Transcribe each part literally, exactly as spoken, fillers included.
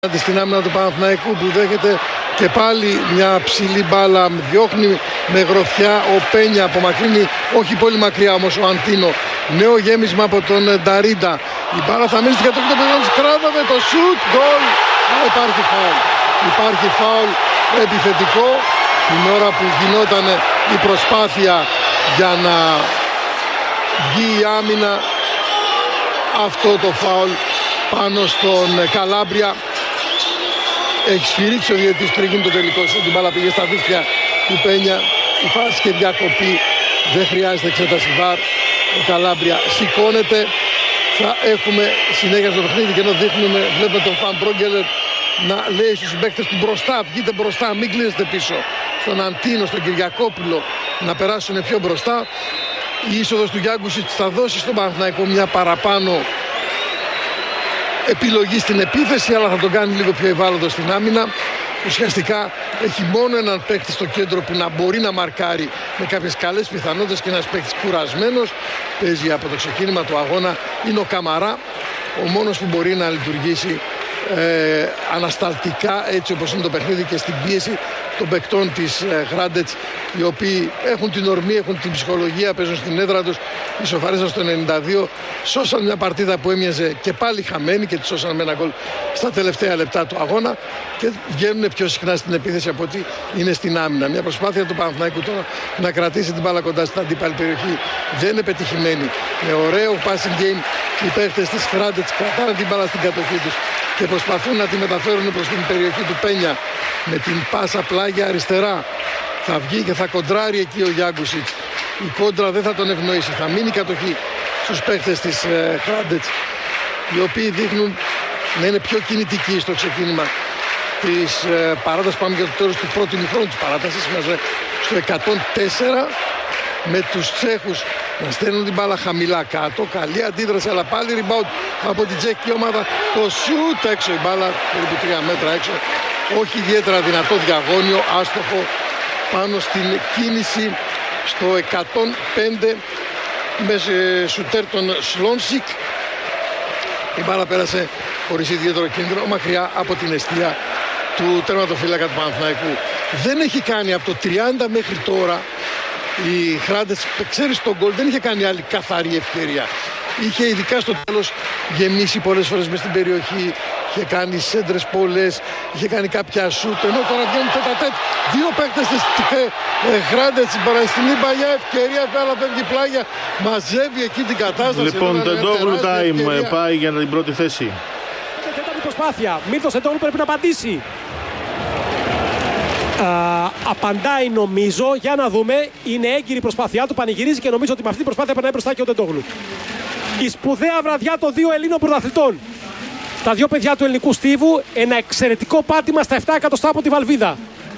Στην άμυνα του Παναθηναϊκού που δέχεται και πάλι μια ψηλή μπάλα, διώχνει με γροθιά ο Πένια, απομακρύνει όχι πολύ μακριά όμως ο Αντίνο. Νέο γέμισμα από τον Νταρίντα. Η μπάλα θα μείνει στην κατοχή των παιδιών της, κράταμε το σουτ, γκολ. Υπάρχει φάουλ. Υπάρχει φάουλ επιθετικό την ώρα που γινόταν η προσπάθεια για να βγει η άμυνα. Αυτό το φάουλ πάνω στον Καλάμπρια. Έχει σφυρίξει ο διαιτητής πριν γίνει το τελικό σου. Την μπάλα πήγε στα δίχτυα του Πένια. Η φάση και διακοπή. Δεν χρειάζεται εξέταση βαρ. Ο Καλάμπρια σηκώνεται. Θα έχουμε συνέχεια στο παιχνίδι και ενώ δείχνουμε, βλέπουμε τον Φαν Μπρόγκελερ να λέει στους συμπαίκτες του μπροστά, βγείτε μπροστά, μην κλείσετε πίσω. Στον Αντίνο, στον Κυριακόπουλο να περάσουν πιο μπροστά. Η είσοδος του Γιάνκουσιτς θα δώσει στον Παναθηναϊκό μια παραπάνω επιλογή στην επίθεση, αλλά θα τον κάνει λίγο πιο ευάλωτο στην άμυνα. Ουσιαστικά έχει μόνο έναν παίκτη στο κέντρο που να μπορεί να μαρκάρει με κάποιες καλές πιθανότητες και ένας παίκτης κουρασμένος. Παίζει από το ξεκίνημα του αγώνα, είναι ο Καμαρά, ο μόνος που μπορεί να λειτουργήσει ε, ανασταλτικά έτσι όπως είναι το παιχνίδι και στην πίεση των παικτών της ε, Hrádec, οι οποίοι έχουν την ορμή, έχουν την ψυχολογία, παίζουν στην έδρα τους, ισοφαρίσαν στο ενενήντα δύο, σώσαν μια παρτίδα που έμοιαζε και πάλι χαμένη και τη σώσαν με ένα γκολ στα τελευταία λεπτά του αγώνα και βγαίνουν πιο συχνά στην επίθεση από ότι είναι στην άμυνα. Μια προσπάθεια του Παναθηναϊκού τώρα να κρατήσει την μπάλα κοντά στην αντίπαλη περιοχή δεν είναι πετυχημένη. Με ωραίο passing game οι παίκτες της Hrádec κρατάνε την μπάλα στην κατοχή τους και προσπαθούν να τη μεταφέρουν προς την περιοχή του Πένια με την πάσα πλάγια αριστερά. Θα βγει και θα κοντράρει εκεί ο Γιάνκουσιτς. Η κόντρα δεν θα τον ευνοήσει. Θα μείνει η κατοχή στους παίκτες της ε, Hrádec, οι οποίοι δείχνουν να είναι πιο κινητικοί στο ξεκίνημα της ε, παράτασης. Πάμε για το τέλος του πρώτου ημιχρόνου της παράτασης. Είμαστε στο εκατόν τέσσερα με τους Τσέχους να στέλνουν την μπάλα χαμηλά κάτω. Καλή αντίδραση, αλλά πάλι rebound από την τσέχικη ομάδα. Το σουτ έξω, η μπάλα περίπου τρία μέτρα έξω. Όχι ιδιαίτερα δυνατό διαγώνιο, άστοχο πάνω στην κίνηση στο εκατόν πέντε με σουτέρ τον Σλόνσικ. Η μπάλα πέρασε χωρίς ιδιαίτερο κίνδυνο μακριά από την εστία του τερματοφύλακα του Παναθηναϊκού. Δεν έχει κάνει από το τριάντα μέχρι τώρα η Hrádec, ξέρεις τον γκολ, δεν είχε κάνει άλλη καθαρή ευκαιρία. Είχε ειδικά στο τέλος γεμίσει πολλές φορές μες στην περιοχή, είχε κάνει σέντρες πολλές, είχε κάνει κάποια σούτ, ενώ τώρα βγαίνουν τέτα-τέτ δύο παίκτες της Hrádec, στην παραστινή παλιά ευκαιρία, πέρα φεύγει πλάγια, μαζεύει εκεί την κατάσταση. Λοιπόν, το Εντόγλου time πάει για την πρώτη θέση. Είναι τέταρτη προσπάθεια, Μίλτος Εντόγλου πρέπει να απαντήσει. Uh, απαντάει νομίζω, για να δούμε, είναι έγκυρη η προσπάθειά του, πανηγυρίζει και νομίζω ότι με αυτή την προσπάθεια περνάει μπροστά και ο Τεντόγλου. Η σπουδαία βραδιά των δύο Ελλήνων πρωταθλητών. Τα δύο παιδιά του ελληνικού στίβου, ένα εξαιρετικό πάτημα στα επτά εκατοστά από τη Βαλβίδα.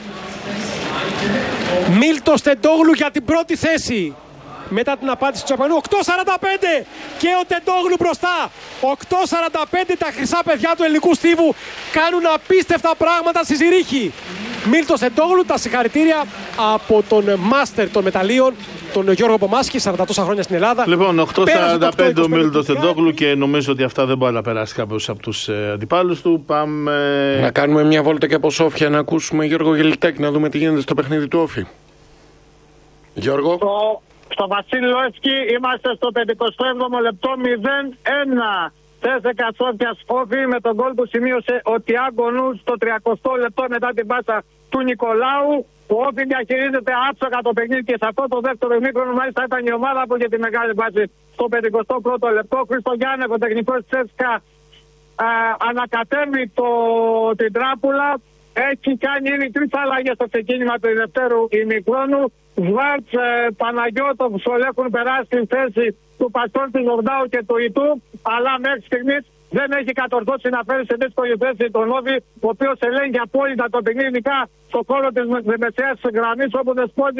Μίλτος Τεντόγλου για την πρώτη θέση. Μετά την απάντηση του Τσαπανού, οκτώ σαράντα πέντε και ο Τεντόγλου μπροστά. οκτώ σαράντα πέντε, τα χρυσά παιδιά του ελληνικού στίβου κάνουν απίστευτα πράγματα στη Ζηρίχη. Μίλτος Τεντόγλου, τα συγχαρητήρια από τον μάστερ των μεταλλίων, τον Γιώργο Πομάσκη, σαράντα τόσα χρόνια στην Ελλάδα. Λοιπόν, οκτώ σαράντα πέντε ο Μίλτος Τεντόγλου και νομίζω ότι αυτά δεν μπορεί να περάσει κάποιος από τους ε, αντιπάλους του. Πάμε... Να κάνουμε μια βόλτα και από Σόφια να ακούσουμε Γιώργο Γελιτάκη, να δούμε τι γίνεται στο παιχνίδι του Όφη. Γιώργο. Στο, στο Βασίλη Λόσκι είμαστε στο πενηκοστό έβδομο λεπτό, μηδέν ένα. Τέσσερα Σόφιας Όφη με τον γκολ που σημείωσε ο Τιάγκο Νου στο τριακοστό λεπτό μετά την πάσα του Νικολάου. Ο Όφη διαχειρίζεται άψογα το παιχνίδι και σε αυτό το δεύτερο ημίχρονο μάλιστα ήταν η ομάδα που είχε τη μεγάλη βάση στο πενηκοστό πρώτο λεπτό. Χριστογιάννη, ο τεχνικός της ΕΣΚΑ, ανακατεύει το, την τράπουλα. Έχει κάνει ήδη τρεις αλλαγές στο ξεκίνημα του δεύτερου ημιχρόνου. Σβάρτς, ε, Παναγιώτοφ, Σολ έχουν περάσει στην θέση του Παστών, του Ζορδάου και του Ιτού, αλλά μέχρι στιγμής δεν έχει κατορθώσει να φέρει σε δύσκολη θέση τον Όφη, ο οποίος ελέγχει απόλυτα το παιχνίδι, ειδικά στο κόλλο της μεσαίας γραμμής, όπου δεσπόζει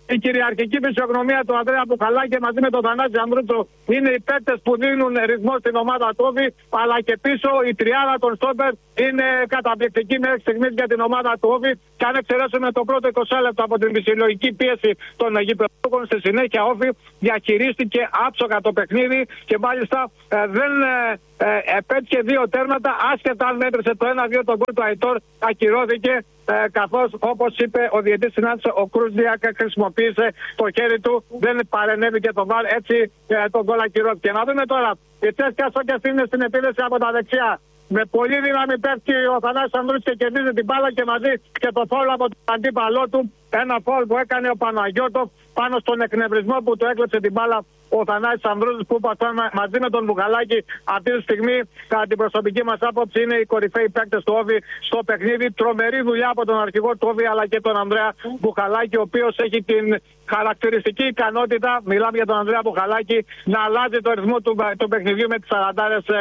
Η κυριαρχική φυσιογνωμία του Ανδρέα Μπουχαλάκη μαζί με τον Θανάση Ανδρούτσο είναι οι παίκτες που δίνουν ρυθμό στην ομάδα του Όφη, αλλά και πίσω η τριάδα των στόπερ είναι καταπληκτική μέχρι στιγμής για την ομάδα του Όφη. Και αν εξαιρέσουμε το πρώτο είκοσι λεπτό από την φυσιολογική πίεση των γηπεδούχων, στη συνέχεια Όφη διαχειρίστηκε άψογα το παιχνίδι και μάλιστα ε, δεν ε, ε, επέτυχε δύο τέρματα, άσχετα αν μέτρησε το ένα δύο τον γκολ του Αϊτόρ, ακυρώθηκε. Ε, καθώς όπως είπε ο διαιτητής συνάντησε, ο Κρούσδιακ χρησιμοποίησε το χέρι του, δεν παρενέβηκε το βαρ, έτσι ε, τον γκολ ακυρώθηκε. Να δούμε τώρα, η Τσέσκα Σόκιας είναι στην επίδεση από τα δεξιά. Με πολύ δύναμη πέφτει ο Θανάσης Ανδρούτσος και κερδίζει την μπάλα και μαζί και το φάουλ από τον αντίπαλό του. Ένα φάουλ που έκανε ο Παναγιώτοφ πάνω στον εκνευρισμό που του έκλεψε την μπάλα ο Θανάσης Ανδρούτσος, που μαζί με τον Μπουχαλάκη αυτή τη στιγμή, κατά την προσωπική μας άποψη, είναι οι κορυφαίοι παίκτες του Όφη στο παιχνίδι. Τρομερή δουλειά από τον αρχηγό του Όφη αλλά και τον Ανδρέα Μπουχαλάκη, ο οποίος έχει την χαρακτηριστική ικανότητα, μιλάμε για τον Ανδρέα Μπουχαλάκη, να αλλάζει το ρυθμό του, του παιχνιδιού με τις σαραντάρες ε,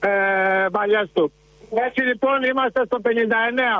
ε, βαλιές του. Έτσι λοιπόν είμαστε στο πενήντα εννέα.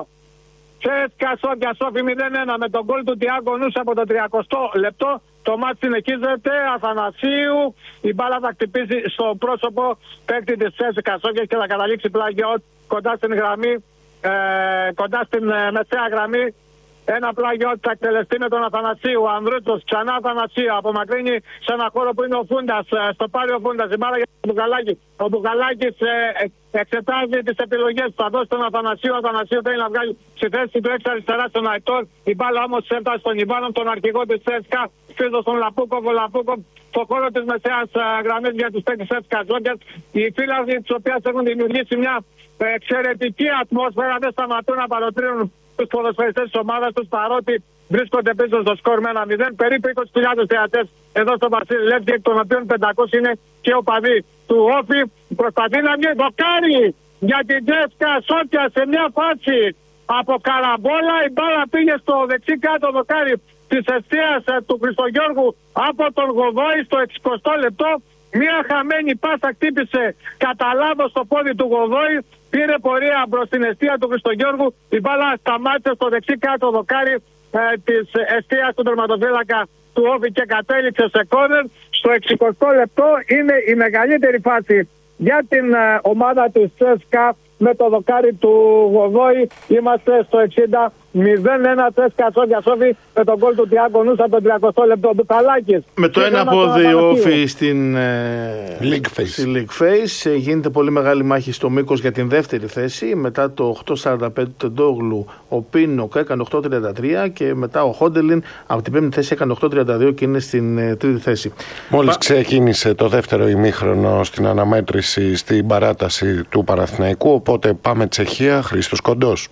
Τσέσκα Σόκιας Όφη μηδέν ένα με τον γκολ του Τιάγκο Νούσα από το τριακοστό λεπτό. Το μάτς συνεχίζεται. Αθανασίου. Η μπάλα θα χτυπήσει στο πρόσωπο παίκτη της Τσέσκα Σόκιας και θα καταλήξει πλάγιο κοντά στην γραμμή, ε, κοντά στην ε, μεσαία γραμμή. Ένα πλάγιο θα εκτελεστεί με τον Αθανασίου. Ο Ανδρούτσος ξανά Αθανασίου. Απομακρύνει σε ένα χώρο που είναι ο Φούντας. Στο πάρει ο Φούντας. Η μπάλα για τον Μπουχαλάκη. Ο Μπουχαλάκης ε, εξετάζει τις επιλογές που θα δώσει τον Αθανασίου. Ο Αθανασίου θέλει να βγάλει στη θέση του έξω αριστερά στον Αϊτόρ. Η μπάλα όμως έφτασε στον Ιβάνο, τον αρχηγό της ΣΕΣΚΑ. Φύζω στον Λαπούκοβ. Ο Λαπούκοβ στο χώρο της μεσαίας γραμμής για τους παίκτες της ΣΕΣΚΑ. Οι φίλοι της οποίας έχουν δημιουργήσει μια εξαιρετική ατμόσφαιρα, δεν σταματούν να παροτρύνουν τους ποδοσφαιριστές της ομάδας τους, παρότι βρίσκονται πίσω στο σκορ με ένα μηδέν. Περίπου είκοσι χιλιάδες θεατές εδώ στο Βασίλη Λεύκη, εκ των οποίων πεντακόσιοι είναι και ο παδί του Όφη. Προσπαθεί να βγει δοκάρι για την Τσέσκα Σόκια σε μια φάση από καραμπόλα. Η μπάλα πήγε στο δεξί κάτω δοκάρι της εστίας του Χριστογιώργου από τον Γοδόη στο εξηκοστό λεπτό. Μια χαμένη πάσα χτύπησε κατά λάθος στο πόδι του Γοδόη. Πήρε πορεία προς την εστία του Χριστογιώργου. Η μπάλα σταμάτησε στο δεξί κάτω δοκάρι ε, της εστίας του τερματοφύλακα του Όφη και κατέληξε σε κόρνερ. Στο εξηκοστό λεπτό είναι η μεγαλύτερη φάση για την ε, ομάδα της ΣΕΣΚΑ με το δοκάρι του Γοδόη. Είμαστε στο εξήντα μηδέν ένα. Τσέσκα Σόκιας Όφη με τον γκολ του Τιάγκο Νούσα από το τριακοστό λεπτό. Μπουχαλάκης. Με το ένα πόδι ο Όφη στην ε, League Face. Στη League Face. Ε, γίνεται πολύ μεγάλη μάχη στο μήκος για την δεύτερη θέση. Μετά το οκτώ σαράντα πέντε του Τεντόγλου ο Πίνοκ έκανε οκτώ τριάντα τρία και μετά ο Χόντελιν από την πέμπτη θέση έκανε οκτώ τριάντα δύο και είναι στην ε, τρίτη θέση. Μόλις Πα... ξεκίνησε το δεύτερο ημίχρονο στην αναμέτρηση στην παράταση του Παναθηναϊκού, οπότε πάμε Τσεχία. Χρήστος Κοντός.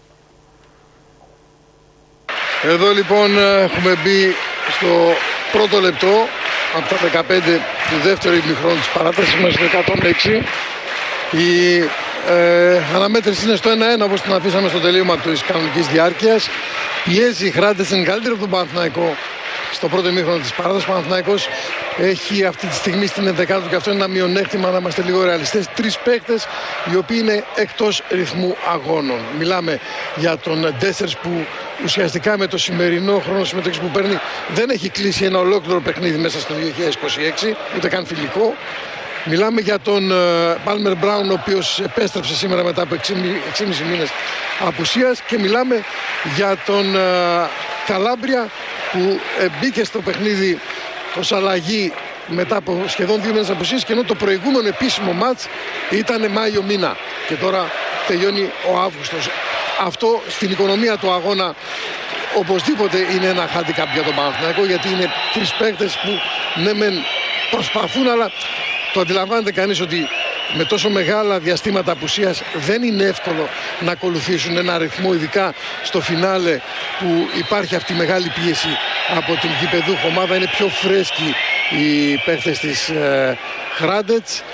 Εδώ λοιπόν έχουμε μπει στο πρώτο λεπτό από τα δεκαπέντε του δεύτερου ημιχρόνου της παράτασης μας στο εκατόν έξι. Η ε, αναμέτρηση είναι στο ένα ένα όπως την αφήσαμε στο τελείωμα της κανονικής διάρκειας. Πιέζει η Χράντες, είναι καλύτερη από τον Παναθηναϊκό στο πρώτο ημίχρονο της παράτασης. Ο Παναθηναϊκός έχει αυτή τη στιγμή στην ενδεκάδα του και αυτό είναι ένα μειονέκτημα, να είμαστε λίγο ρεαλιστές. Τρεις παίκτες οι οποίοι είναι εκτός ρυθμού αγώνων. Μιλάμε για τον Ντέσσερς που ουσιαστικά με το σημερινό χρόνο συμμετοχής που παίρνει δεν έχει κλείσει ένα ολόκληρο παιχνίδι μέσα στο δύο χιλιάδες είκοσι έξι, ούτε καν φιλικό. Μιλάμε για τον Πάλμερ Μπράουν, ο οποίος επέστρεψε σήμερα μετά από έξι κόμμα πέντε μήνες απουσίας, και μιλάμε για τον Καλάμπρια που μπήκε στο παιχνίδι ως αλλαγή μετά από σχεδόν δύο μήνες απουσίας, και ενώ το προηγούμενο επίσημο μάτς ήταν Μάιο μήνα και τώρα τελειώνει ο Αύγουστος. Αυτό στην οικονομία του αγώνα οπωσδήποτε είναι ένα handicap για τον Παναθηναϊκό, γιατί είναι τρεις παίκτες που ναι μεν προσπαθούν, αλλά το αντιλαμβάνεται κανείς ότι με τόσο μεγάλα διαστήματα απουσίας δεν είναι εύκολο να ακολουθήσουν ένα ρυθμό, ειδικά στο φινάλε που υπάρχει αυτή η μεγάλη πίεση από την γηπεδούχο ομάδα. Είναι πιο φρέσκοι οι παίκτες της ε, Χράντετς.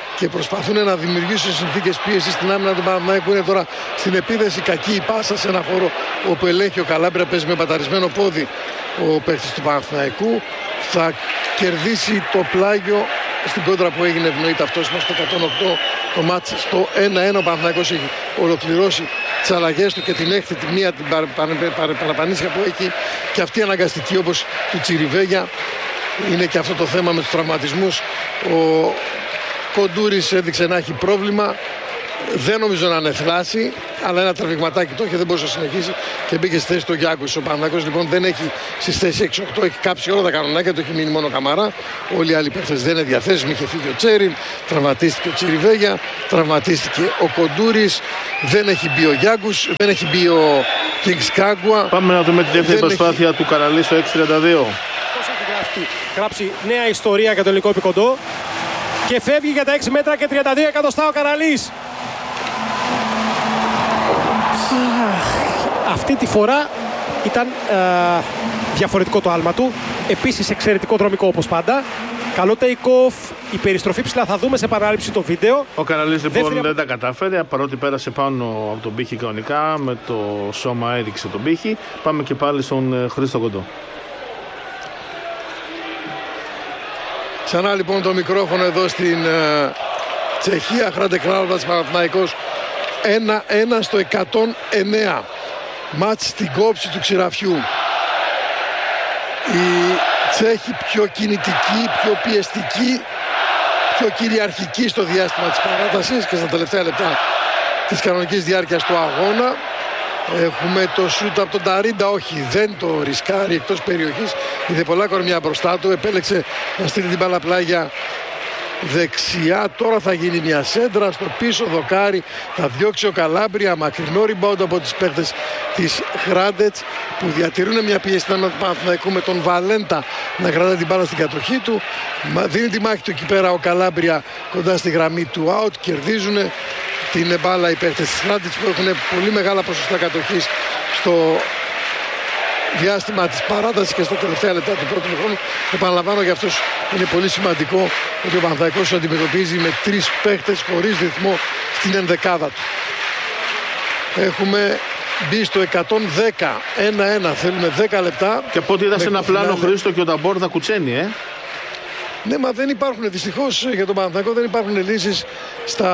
και προσπαθούν να δημιουργήσουν συνθήκες πίεσης στην άμυνα του Παναθηναϊκού. Είναι τώρα στην επίδεση κακή η πάσα σε ένα χώρο όπου ελέγχει ο Καλάμπρια, παίζει με μπαταρισμένο πόδι ο παίκτης του Παναθηναϊκού. Θα κερδίσει το πλάγιο στην κόντρα που έγινε ευνοεί ταυτόσιμα στο εκατόν οκτώ το μάτς στο ένα ένα. Ο Παναθηναϊκός έχει ολοκληρώσει τις αλλαγές του και την έκτη τη μία την παραπανίσια που έχει και αυτή αναγκαστική όπως του Τσιριβέγια. Είναι και αυτό το θέμα με τους τραυματισμούς. Ο Κοντούρης έδειξε να έχει πρόβλημα. Δεν νομίζω να είναι θλάση, αλλά ένα τραβηγματάκι το είχε, δεν μπορούσε να συνεχίσει και μπήκε στη θέση του Γιάκους. Ο Παναθηναϊκός λοιπόν δεν έχει στις θέσεις έξι οκτώ, έχει κάψει όλα τα κανονάκια, το έχει μείνει μόνο Καμαρά. Όλοι οι άλλοι παίκτες δεν είναι διαθέσιμοι. Είχε φύγει ο Τσέριν, τραυματίστηκε ο Τσιριβέγια, τραυματίστηκε ο Κοντούρης, δεν έχει μπει ο Γιάκους, δεν έχει μπει ο Κινγκς Κάγκουα. Πάμε να δούμε τη δεύτερη προσπάθεια έχει... του Καραλή στο έξι τριάντα δύο. Έχει γράψει νέα ιστορία για το ελληνικό επικοντό και φεύγει για τα έξι μέτρα και τριάντα δύο εκατοστά ο Καραλής. Αυτή τη φορά ήταν ε, διαφορετικό το άλμα του. Επίσης εξαιρετικό δρομικό όπως πάντα. Καλό take-off, η περιστροφή ψηλά, θα δούμε σε επανάληψη το βίντεο. Ο Καραλής λοιπόν Δεύτερη... δεν τα κατάφερε, παρότι πέρασε πάνω από τον πύχη κανονικά, με το σώμα έριξε τον πύχη. Πάμε και πάλι στον Χρήστο Κοντό. Ξανά λοιπόν το μικρόφωνο εδώ στην ε, Τσεχία. Χράντε Κράλβας Παναθηναϊκός ένα ένα στο εκατόν εννέα. Μάτς στην κόψη του ξηραφιού. Οι Τσέχοι πιο κινητικοί, πιο πιεστικοί, πιο κυριαρχικοί στο διάστημα της παράτασης και στα τελευταία λεπτά της κανονικής διάρκειας του αγώνα. Έχουμε το σούτ από τον Ταρίντα, όχι, δεν το ρισκάρει εκτός περιοχής. Είδε πολλά κορμιά μπροστά του, επέλεξε να στείλει την μπάλα πλάγια δεξιά. Τώρα θα γίνει μια σέντρα στο πίσω δοκάρι, θα διώξει ο Καλάμπρια, μακρινό rebound από τις παίχτες της Χράντετς που διατηρούν μια πίεση του Παναθηναϊκού με τον Βαλέντα να κρατάει την μπάλα στην κατοχή του. Δίνει τη μάχη του εκεί πέρα ο Καλάμπρια κοντά στη γραμμή του out, κερδίζουν την μπάλα οι παίχτες της Χράντετς που έχουν πολύ μεγάλα ποσοστά κατοχής στο διάστημα της παράτασης και στα τελευταία λεπτά του πρώτου χρόνου. Επαναλαμβάνω, για αυτούς είναι πολύ σημαντικό ότι ο Παναθηναϊκός αντιμετωπίζει με τρεις παίχτες χωρίς ρυθμό στην ενδεκάδα του. Έχουμε μπει στο εκατόν δέκα, ένα ένα, θέλουμε δέκα λεπτά. Και από ό,τι είδα σε ένα πλάνο Χρήστο και ο Ταμπόρδα κουτσένει, ε. Ναι, μα δεν υπάρχουν, δυστυχώς για τον Παναθηναϊκό δεν υπάρχουν λύσεις στα,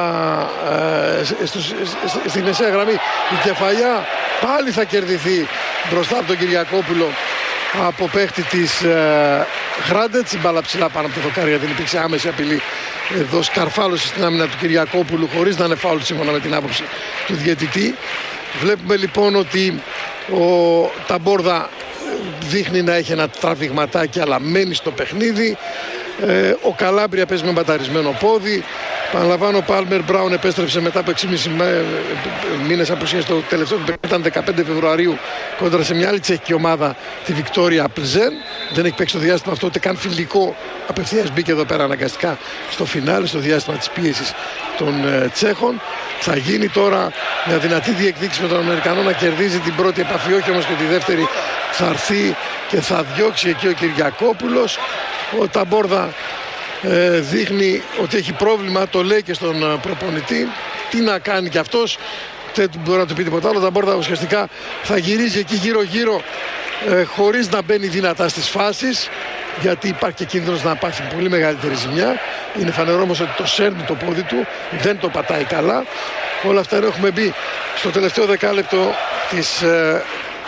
ε, στο, στη μεσαία γραμμή. Η κεφαλιά πάλι θα κερδιθεί μπροστά από τον Κυριακόπουλο από παίχτη της ε, Χράντετς. Η μπάλα ψηλά πάνω από το δοκάρι, γιατί υπήρξε άμεση απειλή εδώ, σκαρφάλωση στην άμυνα του Κυριακόπουλου χωρίς να είναι φάουλ σύμφωνα με την άποψη του διαιτητή. Βλέπουμε λοιπόν ότι ο Ταμπόρδα δείχνει να έχει ένα τραβηγματάκι αλλά μένει στο παιχνίδι. Ε, ο Καλάμπρια παίζει με μπαταρισμένο πόδι. Παραλαμβάνω, ο Πάλμερ Μπράουν επέστρεψε μετά από έξι και μισό μήνες απουσίας. Το τελευταίο του ήταν δεκαπέντε Φεβρουαρίου κόντρα σε μια άλλη τσεχική ομάδα, τη Βικτόρια Πλζέν. Δεν έχει παίξει το διάστημα αυτό ούτε καν φιλικό. Απευθείας μπήκε εδώ πέρα αναγκαστικά στο φινάλε, στο διάστημα της πίεσης των ε, Τσέχων. Θα γίνει τώρα μια δυνατή διεκδίκηση με τον Αμερικανό να κερδίζει την πρώτη επαφή, όχι όμως και τη δεύτερη. Θα έρθει και θα διώξει εκεί ο Κυριακόπουλος. Ο Ταμπόρδα ε, δείχνει ότι έχει πρόβλημα, το λέει και στον προπονητή. Τι να κάνει κι αυτός, δεν μπορεί να του πει τίποτα άλλο. Ο Ταμπόρδα ουσιαστικά θα γυρίζει εκεί γύρω γύρω ε, χωρίς να μπαίνει δυνατά στις φάσεις, γιατί υπάρχει και κίνδυνος να υπάρχει πολύ μεγαλύτερη ζημιά. Είναι φανερό όμως ότι το σέρνει το πόδι του, δεν το πατάει καλά. Όλα αυτά έχουμε μπει στο τελευταίο δεκάλεπτο της ε,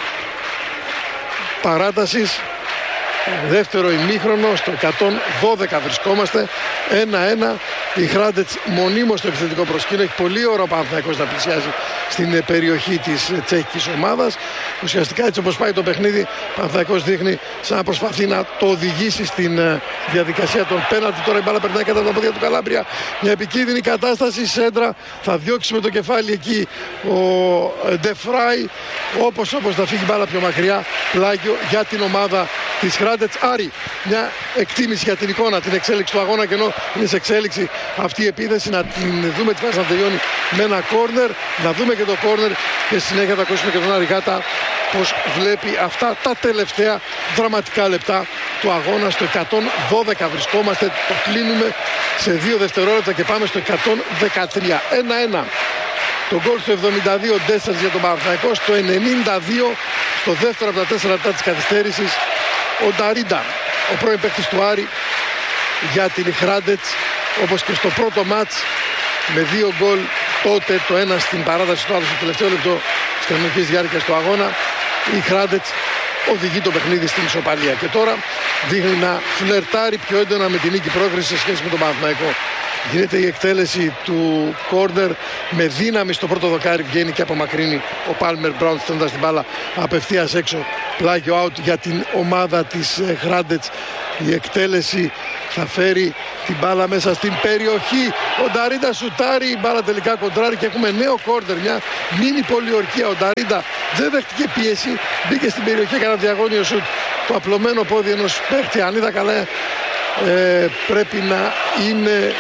παράτασης. Δεύτερο ημίχρονο, στο εκατόν δώδεκα βρισκόμαστε, ένα ένα. Η Χράντετς μονίμως στο επιθετικό προσκήνιο. Έχει πολλή ώρα ο Παναθηναϊκός να πλησιάζει στην περιοχή της τσέχικης ομάδας. Ουσιαστικά έτσι όπως πάει το παιχνίδι, ο Παναθηναϊκός δείχνει σαν να προσπαθεί να το οδηγήσει στην διαδικασία των πέναλτι. Τώρα η μπάλα περνάει κατά τα πόδια του Καλάμπρια. Μια επικίνδυνη κατάσταση, σέντρα. Θα διώξει με το κεφάλι εκεί ο Ντεφράι. Όπως όπως θα φύγει η μπάλα πιο μακριά, πλάγιο για την ομάδα της Χράντετς. Άρη, μια εκτίμηση για την εικόνα, την εξέλιξη του αγώνα, και ενώ είναι σε εξέλιξη αυτή η επίθεση. Να την δούμε τη φάση να τελειώνει με ένα κόρνερ. Να δούμε και το κόρνερ και στη συνέχεια θα ακούσουμε και τον Αριγάτα πως βλέπει αυτά τα τελευταία δραματικά λεπτά του αγώνα. Στο εκατόν δώδεκα βρισκόμαστε, το κλείνουμε σε δύο δευτερόλεπτα και πάμε στο εκατόν δεκατρία. ένα ένα. Το γκολ στο εβδομήντα δύο Ντέσσερς για τον Παναθηναϊκό. Στο ενενήντα δύο, στο δεύτερο από τα τέσσερα λεπτά της καθυστέρησης, ο Νταρίντα, ο πρώην παίκτης του Άρη, για την Χράντετς, όπως και στο πρώτο μάτς, με δύο γκολ τότε, το ένα στην παράταση, το άλλο στο τελευταίο λεπτό της κανονικής διάρκειας του αγώνα. Η Χράντετς οδηγεί το παιχνίδι στην ισοπαλία και τώρα δείχνει να φλερτάρει πιο έντονα με την νίκη πρόκριση σε σχέση με τον Παναθηναϊκό. Γίνεται η εκτέλεση του κόρνερ με δύναμη στο πρώτο δοκάρι, βγαίνει και απομακρύνει ο Πάλμερ Μπράουν στέλνοντας την μπάλα απευθείας έξω, πλάγιο out για την ομάδα της Χράντετς. Η εκτέλεση θα φέρει την μπάλα μέσα στην περιοχή. Ο Νταρίντα σουτάρει, η μπάλα τελικά κοντράρει και έχουμε νέο κόρνερ, μια μίνι πολιορκία. Ο Νταρίντα δεν δέχτηκε πίεση, μπήκε στην περιοχή, έκανε διαγώνιο σουτ. Το απλωμένο πόδι ενός παίκτη, αν είδα καλά, ε, πρέπει να είναι...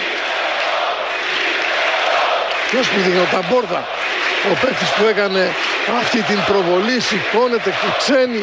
Ποιος που δείχνει, ο Ταμπόρδα, ο παίκτης που έκανε αυτή την προβολή, σηκώνεται, κουτσένει.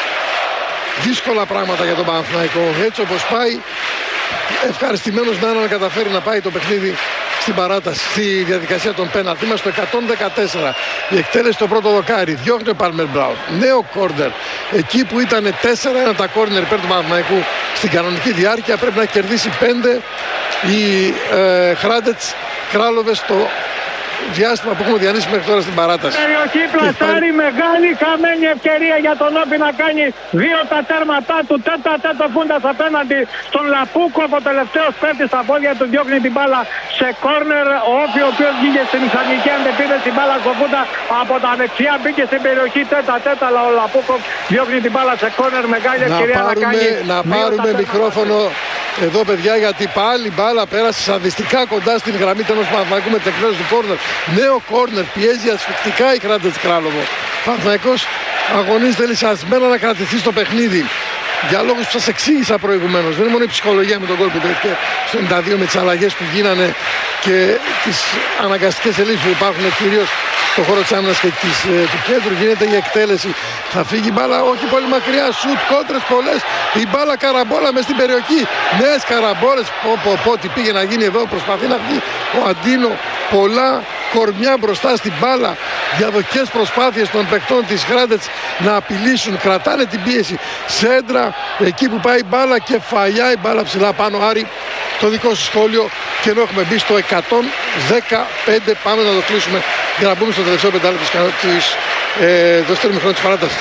Δύσκολα πράγματα για τον Παναθηναϊκό. Έτσι όπως πάει, ευχαριστημένος να είναι να καταφέρει να πάει το παιχνίδι στην παράταση, στη διαδικασία των πέναλτι. Είμαστε στο εκατόν δεκατέσσερα. Η εκτέλεση στο πρώτο δοκάρι. Διώχνει ο Πάλμερ Μπράουν. Νέο κόρνερ. Εκεί που ήταν τέσσερα ένα τα κόρνερ υπέρ του Παναθηναϊκού στην κανονική διάρκεια, πρέπει να κερδίσει πέντε. Η ε, Χράντετς κράλωβε στο διάστημα που έχουμε διανύσει μέχρι τώρα στην παράταση. Περιοχή πλασάρει, μεγάλη χαμένη ευκαιρία για τον Όφη να κάνει δύο τα τέρματά του. Τέτα τέτο Φούντας απέναντι στον Λαπούκο. Ο τελευταίος πέφτει στα πόδια του, διώχνει την μπάλα σε κόρνερ. Ο Όφη, ο οποίος βγήκε στην μηχανική αντεπίθεση, την μπάλα στο Φούντα από τα δεξιά, μπήκε στην περιοχή τέτα τέτα, αλλά ο Λαπούκο διώχνει την μπάλα σε κόρνερ. Μεγάλη ευκαιρία να, πάρουμε, να κάνει. Να πάρουμε μικρόφωνο εδώ, παιδιά, γιατί πάλι μπάλα πέρασε σαδιστικά κοντά στην γραμμή του Παναθηναϊκού με την εκτέλεση του κόρνερ. Νέο κόρνερ, πιέζει ασφυκτικά η Χράντετς Κράλοβο. Παναθηναϊκός αγωνίζεται λυσασμένα να κρατηθεί στο παιχνίδι. Για λόγους που σας εξήγησα προηγουμένως. Δεν είναι μόνο η ψυχολογία με τον γκολ που δέχτηκε στο ενενήντα δύο, με τις αλλαγές που γίνανε και τις αναγκαστικές ελλείψεις που υπάρχουν κυρίως στον χώρο της άμυνας και της, ε, του κέντρου. Γίνεται η εκτέλεση. Θα φύγει η μπάλα, όχι πολύ μακριά. Σουτ, κόντρες πολλές. Η μπάλα καραμπόλα μες στην περιοχή. Νέες καραμπόλες. Πω, πω, πω, τι πήγε να γίνει εδώ. Προσπαθεί να βγει ο Αντίνο. Πολλά κορμιά μπροστά στην μπάλα. Διαδοχές προσπάθειες των παικτών της Χράντετς να απειλήσουν. Κρατάνε την πίεση. Σέντρα εκεί που πάει η μπάλα, κεφαλιά η μπάλα ψηλά πάνω. Άρη, το δικό σου σχόλιο. Και ενώ έχουμε μπει στο εκατόν δεκαπέντε, πάμε να το κλείσουμε για να μπούμε στο τελευταίο πεντάλεπτο της ε, δεύτερου μηχρόνου της παράτασης.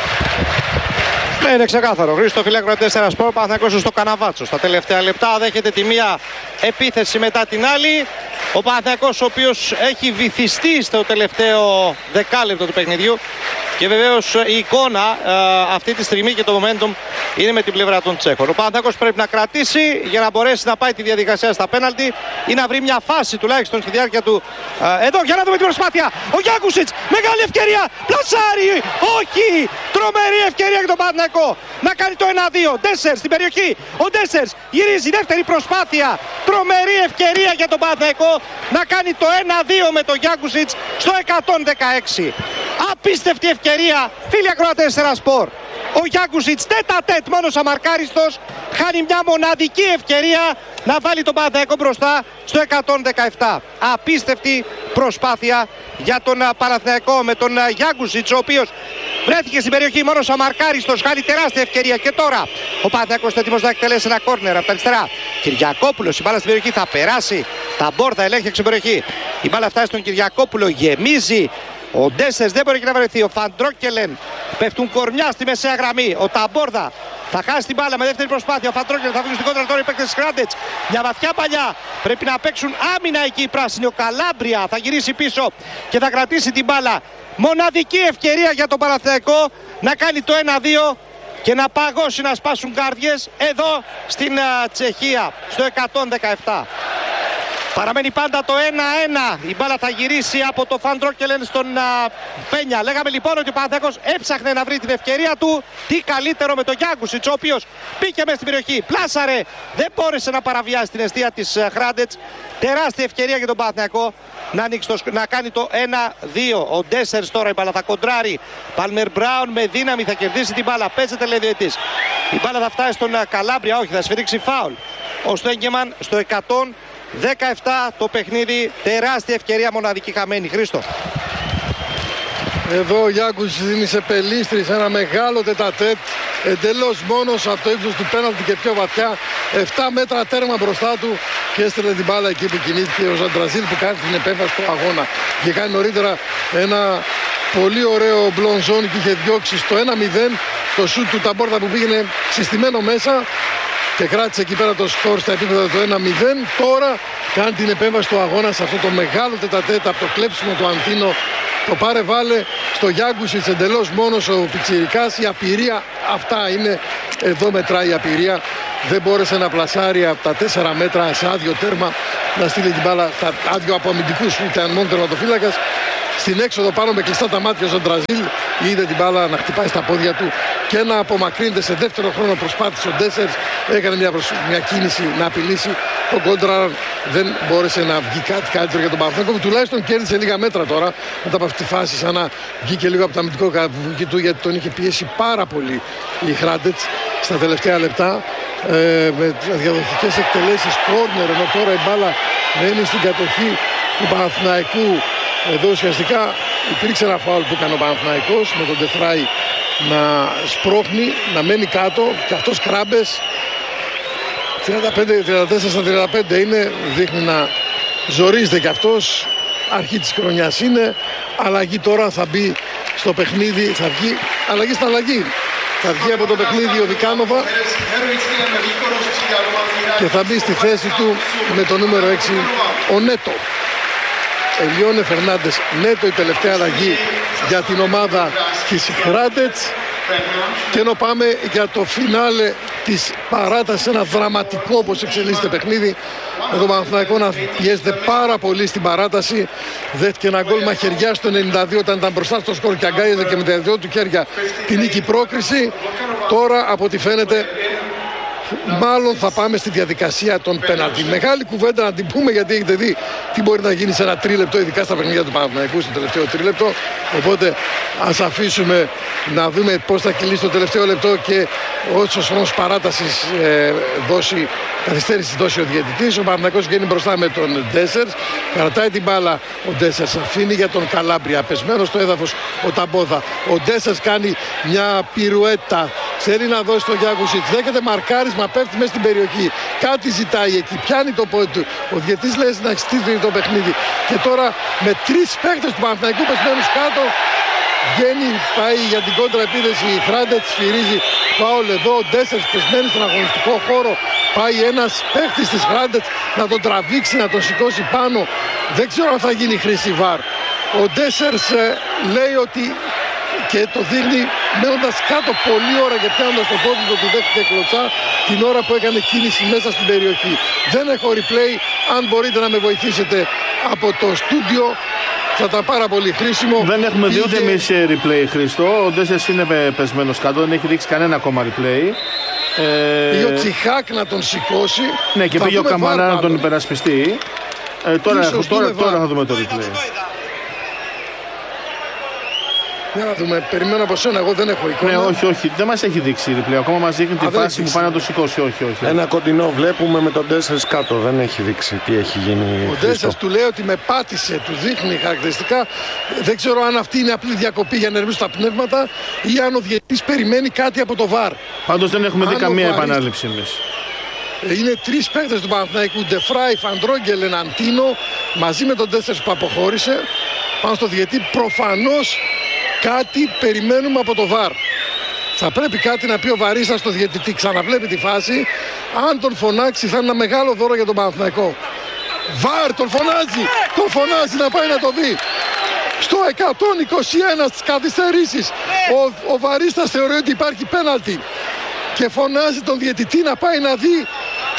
Ναι, είναι ξεκάθαρο. Χρήστο Φιλέκρο τέσσερα Σπορ, Παναθηναϊκός στο Καναβάτσο. Στα τελευταία λεπτά δέχεται τη μία επίθεση μετά την άλλη. Ο Παναθηναϊκός, ο οποίος έχει βυθιστεί στο τελευταίο δεκάλεπτο του παιχνιδιού. Και βεβαίως η εικόνα ε, αυτή τη στιγμή και το momentum είναι με την πλευρά των Τσέχων. Ο Παναθηναϊκός πρέπει να κρατήσει για να μπορέσει να πάει τη διαδικασία στα πέναλτι ή να βρει μια φάση τουλάχιστον στη διάρκεια του. Ε, εδώ για να δούμε την προσπάθεια. Ο Γιάκουσιτς, μεγάλη ευκαιρία. Πλασάρι, όχι. Τρομερή ευκαιρία για τον Παναθηναϊκό να κάνει το ένα δύο. Ντέσσερς στην περιοχή. Ο Ντέσσερς γυρίζει, δεύτερη προσπάθεια. Τρομερή ευκαιρία για τον Παναθηναϊκό να κάνει το ένα δύο με τον Γιάκουσιτς στο εκατόν δεκαέξι. Απίστευτη ευκαιρία, φίλοι ακροατές τέσσερα Σπορ. Ο Γιάκουσιτς τέτα τέτ, μόνος αμαρκάριστος, χάνει μια μοναδική ευκαιρία να βάλει τον Παναθηναϊκό μπροστά στο εκατόν δεκαεπτά. Απίστευτη προσπάθεια για τον Παναθηναϊκό με τον Γιάκουσιτς, ο οποίος βρέθηκε στην περιοχή μόνος αμαρκάριστος, χάνει τεράστια ευκαιρία. Και τώρα ο Παναθηναϊκός είναι έτοιμος να εκτελέσει ένα κόρνερ από τα αριστερά. Κυριακόπουλος, η μπάλα στην περιοχή θα περάσει. Ταμπόρδα ελέγχει στην περιοχή. Η μπάλα φτάσει στον Κυριακόπουλο, γεμίζει. Ο Ντέσσερς δεν μπορεί και να βρεθεί. Ο Φαντρόκελεν, πέφτουν κορμιά στη μεσαία γραμμή. Ο Ταμπόρδα θα χάσει την μπάλα με δεύτερη προσπάθεια. Ο Φαντρόκελεν θα βγει στην κόντρα τώρα οι παίκτες της Χράντετς. Μια βαθιά παλιά. Πρέπει να παίξουν άμυνα εκεί οι πράσινοι. Ο Καλάμπρια θα γυρίσει πίσω και θα κρατήσει την μπάλα. Μοναδική ευκαιρία για τον Παναθηναϊκό να κάνει το ένα δύο και να παγώσει, να σπάσουν καρδιές εδώ στην uh, Τσεχία στο εκατόν δεκαεπτά. Παραμένει πάντα το ένα ένα. Η μπάλα θα γυρίσει από το Φαν Ντρόκελεν στον α, Πένια. Λέγαμε λοιπόν ότι ο Παναθηναϊκός έψαχνε να βρει την ευκαιρία του. Τι καλύτερο με τον Γιάνκουσιτς, ο οποίος μπήκε μέσα στην περιοχή, πλάσαρε, δεν μπόρεσε να παραβιάσει την αιστεία της Χράντετς. Τεράστια ευκαιρία για τον Παναθηναϊκό να, το, να κάνει το ένα δύο. Ο Ντέσσερς τώρα η μπάλα θα κοντράρει. Πάλμερ Μπράουν με δύναμη θα κερδίσει την μπάλα. Παίζεται λέει διαιτητής. Η μπάλα θα φτάσει στον Καλάμπρια, όχι, θα σφυρίξει φάουλ. Ο Στέγκεμαν στο εκατόν δεκαεπτά το παιχνίδι. Τεράστια ευκαιρία, μοναδική χαμένη. Χρήστο. Εδώ ο Γιάνκους δίνει σε Πελίστρη σε ένα μεγάλο τετατέτ, εντελώς μόνος από το ύψος του πέναλτι και πιο βαθιά, επτά μέτρα τέρμα μπροστά του και έστελνε την μπάλα εκεί που κινήθηκε ο Ζαντραζίλ που κάνει την επέμβαση του αγώνα. Και κάνει νωρίτερα ένα πολύ ωραίο μπλονζόν και είχε διώξει στο ένα μηδέν το σούτ του Ταμπόρτα που πήγαινε συστημένο μέσα και κράτησε εκεί πέρα το σκορ στα επίπεδα του ένα μηδέν. Τώρα κάνει την επέμβαση του αγώνα σε αυτό το μεγάλο τετατέτ από το κλέψιμο του Αντίνο. Το πάρε βάλε στο Γιάνκουσιτς εντελώς μόνος ο πιτσιρικάς. Η απειρία αυτά είναι, εδώ μετράει η απειρία. Δεν μπόρεσε να πλασάρει από τα τέσσερα μέτρα σε άδειο τέρμα να στείλει την μπάλα στα άδειο από αμυντικούς, ήταν μόνο τερματοφύλακας. Στην έξοδο πάνω με κλειστά τα μάτια στον Μπραζίλ είδε την μπάλα να χτυπάει στα πόδια του και να απομακρύνεται. Σε δεύτερο χρόνο προσπάθησε ο Ντέσσερς, έκανε μια, προσ... μια κίνηση να απειλήσει. Ο Κόντρα δεν μπόρεσε να βγει κάτι καλύτερο για τον Παναθηναϊκό που τουλάχιστον κέρδισε λίγα μέτρα τώρα μετά από αυτή τη φάση, σαν να βγήκε λίγο από το αμυντικό καβούκι του, γιατί τον είχε πιέσει πάρα πολύ η Χράντετς στα τελευταία λεπτά ε, με διαδοχικές εκτελέσεις κόρνερ, ενώ τώρα η μπάλα μένει στην κατοχή του Παναθηναϊκού. Εδώ ουσιαστικά υπήρξε ένα φάουλ που έκανε ο Παναθηναϊκός με τον Τεφράι να σπρώχνει, να μένει κάτω και αυτός Κράμπες τριάντα πέντε τριάντα τέσσερα στα τριάντα πέντε είναι, δείχνει να ζορίζεται κι αυτός. Αρχή της χρονιάς είναι, αλλαγή τώρα θα μπει στο παιχνίδι, θα βγει, αλλαγή στην αλλαγή. Θα βγει από το παιχνίδι ο Δικάνοβα και θα μπει στη θέση του με το νούμερο έξι ο Νέτο. Ελιώνε Φερνάντες Νέτο, η τελευταία αλλαγή για την ομάδα της Χράντετς. Και ενώ πάμε για το φινάλε της παράτασης, ένα δραματικό όπως εξελίσσεται παιχνίδι, με τον Παναθηναϊκό να πιέζεται πάρα πολύ στην παράταση. Δέχτηκε ένα γκολ μαχαιριά στο ενενήντα δύο όταν ήταν μπροστά στο σκορ και αγκάιζε και με τα δύο του χέρια την νίκη πρόκριση. Τώρα από ό,τι φαίνεται μάλλον θα πάμε στη διαδικασία των πέναλτι. Μεγάλη κουβέντα να την πούμε, γιατί έχετε δει τι μπορεί να γίνει σε ένα τρίλεπτο, ειδικά στα παιχνίδια του Παναθηναϊκού στο τελευταίο τρίλεπτο. Οπότε ας αφήσουμε να δούμε πώς θα κυλήσει το τελευταίο λεπτό και όσος χρόνος παράτασης ε, δώσει, καθυστέρηση δώσει ο διαιτητής. Ο Παναθηναϊκός βγαίνει μπροστά με τον Ντέσσερς, κρατάει την μπάλα ο Ντέσσερς, αφήνει για τον Καλάμπρια, πεσμένο στο έδαφος ο Ταμπόδα. Ο Ντέσσερς κάνει μια πυρουέτα, θέλει να δώσει τον Γιάνκουσιτς, δέχεται μαρκάρισμα, πέφτει μέσα στην περιοχή, κάτι ζητάει εκεί, πιάνει το πόδι του. Ο διαιτητής λέει να στείλει το παιχνίδι και τώρα με τρεις παίκτες του Παναθηναϊκού πεσμένους κάτω βγαίνει, πάει για την κόντρα επίδεση η Χράντετς, σφυρίζει φάουλ εδώ. Ο Ντέσσερς πεσμένοι στον αγωνιστικό χώρο, πάει ένας παίκτης της Χράντετς να τον τραβήξει, να τον σηκώσει πάνω. Δεν ξέρω αν θα γίνει χρήση βαρ. Ο Ντέσσερς ε, λέει ότι, και το δείχνει μένοντας κάτω πολλή ώρα και πιάνοντας το πόδι του, ότι δέχτηκε κλωτσά την ώρα που έκανε κίνηση μέσα στην περιοχή. Δεν έχω replay, αν μπορείτε να με βοηθήσετε από το στούντιο θα ήταν πάρα πολύ χρήσιμο. Δεν έχουμε δει ούτε εμείς replay, Χρήστο. Ο Ντέσσερς είναι πεσμένος κάτω, δεν έχει δείξει κανένα ακόμα replay. Ε... Πήγε ο Τσιχάκ να τον σηκώσει. Ναι, και πήγε ο Καμαρά να τον υπερασπιστεί. Ε, τώρα, τώρα, τώρα, τώρα θα δούμε το replay. Για να δούμε, περιμένω από σένα, εγώ δεν έχω εικόνα. Ναι, όχι, όχι, δεν μας έχει δείξει replay. Ακόμα μας δείχνει τη φάση που πάει να το σηκώσει. Όχι, όχι. Ένα κοντινό βλέπουμε με τον Ντέσσερς κάτω. Δεν έχει δείξει τι έχει γίνει. Ο Ντέσσερς του λέει ότι με πάτησε, του δείχνει χαρακτηριστικά. Δεν ξέρω αν αυτή είναι απλή διακοπή για να ερμήσουν τα πνεύματα ή αν ο διαιτητής περιμένει κάτι από το βαρ. Πάντως δεν έχουμε δει καμία επανάληψη εμείς. Είναι τρεις παίκτες του Παναθηναϊκού, Ντεφράι, Φαν Ντρόκελεν, Αντίνο, μαζί με τον Ντέσσερς που αποχώρησε. Πάνω στο διαιτητή, προφανώς κάτι περιμένουμε από το βαρ. Θα πρέπει κάτι να πει ο Βαρίστας στο διαιτητή. Ξαναβλέπει τη φάση. Αν τον φωνάξει θα είναι ένα μεγάλο δώρο για τον Παναθηναϊκό. Βαρ, τον φωνάζει! Τον φωνάζει να πάει να το δει. Στο εκατόν είκοσι ένα στις καθυστερήσεις ο, ο Βαρίστας θεωρεί ότι υπάρχει πέναλτι και φωνάζει τον διαιτητή να πάει να δει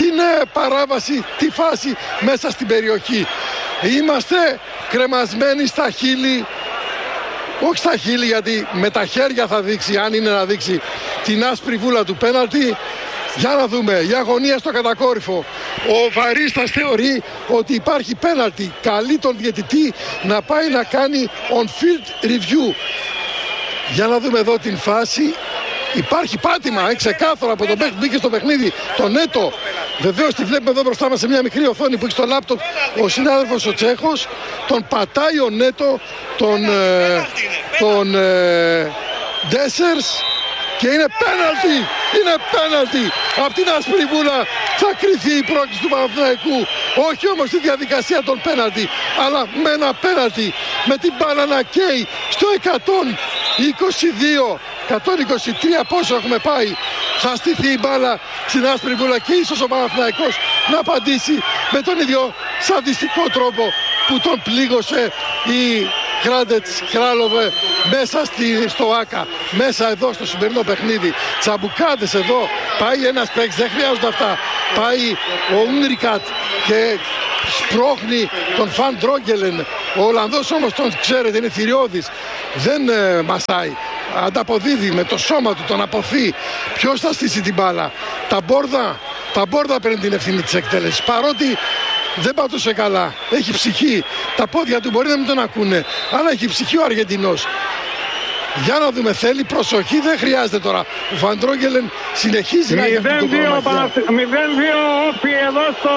την ε, παράβαση, τη φάση μέσα στην περιοχή. Είμαστε κρεμασμένοι στα χείλη, όχι στα χείλη γιατί με τα χέρια θα δείξει, αν είναι να δείξει την άσπρη βούλα του πέναλτι. Για να δούμε, η αγωνία στο κατακόρυφο. Ο Βαρίστας θεωρεί ότι υπάρχει πέναλτι. Καλεί τον διαιτητή να πάει να κάνει on-field review. Για να δούμε εδώ την φάση. Υπάρχει πάτημα, ε, ξεκάθαρο από τον παίκτη που μπήκε στο παιχνίδι, τον Νέτο. Βεβαίως τη βλέπουμε εδώ μπροστά μας σε μια μικρή οθόνη που έχει στο λάπτοπ ο συνάδελφος ο Τσέχος. Τον πατάει ο Νέτο, τον, ε, τον ε, Ντέσερς. Και είναι πέναλτι, είναι πέναλτι. Από την άσπρη βούλα θα κριθεί η πρόκληση του Παναθηναϊκού. Όχι όμως στη διαδικασία των πέναλτι, αλλά με ένα πέναλτι. Με την μπάλα να καίει στο εκατόν είκοσι δύο, εκατόν είκοσι τρία πόσο έχουμε πάει. Θα στηθεί η μπάλα στην άσπρη βούλα και ίσως ο Παναθηναϊκός να απαντήσει με τον ίδιο σαντιστικό τρόπο που τον πλήγωσε η Κράντετς Κράλοβε μέσα στη, στο Άκα, μέσα εδώ στο σημερινό παιχνίδι. Τσαμπουκάντες εδώ, πάει ένας παίκτης, δεν χρειάζονται αυτά. Πάει ο Ούνρικατ και σπρώχνει τον Φαν Ντρόγκελεν. Ο Ολλανδός όμως τον ξέρετε είναι θηριώδης, δεν ε, μασάει. Ανταποδίδει με το σώμα του, τον αποθεί. Ποιος θα στήσει την μπάλα? Τα Μπόρδα. Τα Μπόρδα παίρνει την ευθύνη της εκτέλεσης. Παρότι δεν πατούσε καλά. Έχει ψυχή. Τα πόδια του μπορεί να μην τον ακούνε, αλλά έχει ψυχή ο Αργεντινός. Για να δούμε, θέλει προσοχή, δεν χρειάζεται τώρα. Ο Φαντρόγγελεν συνεχίζει να έχει αυτή την προμαχία. μηδέν δύο όπι εδώ στο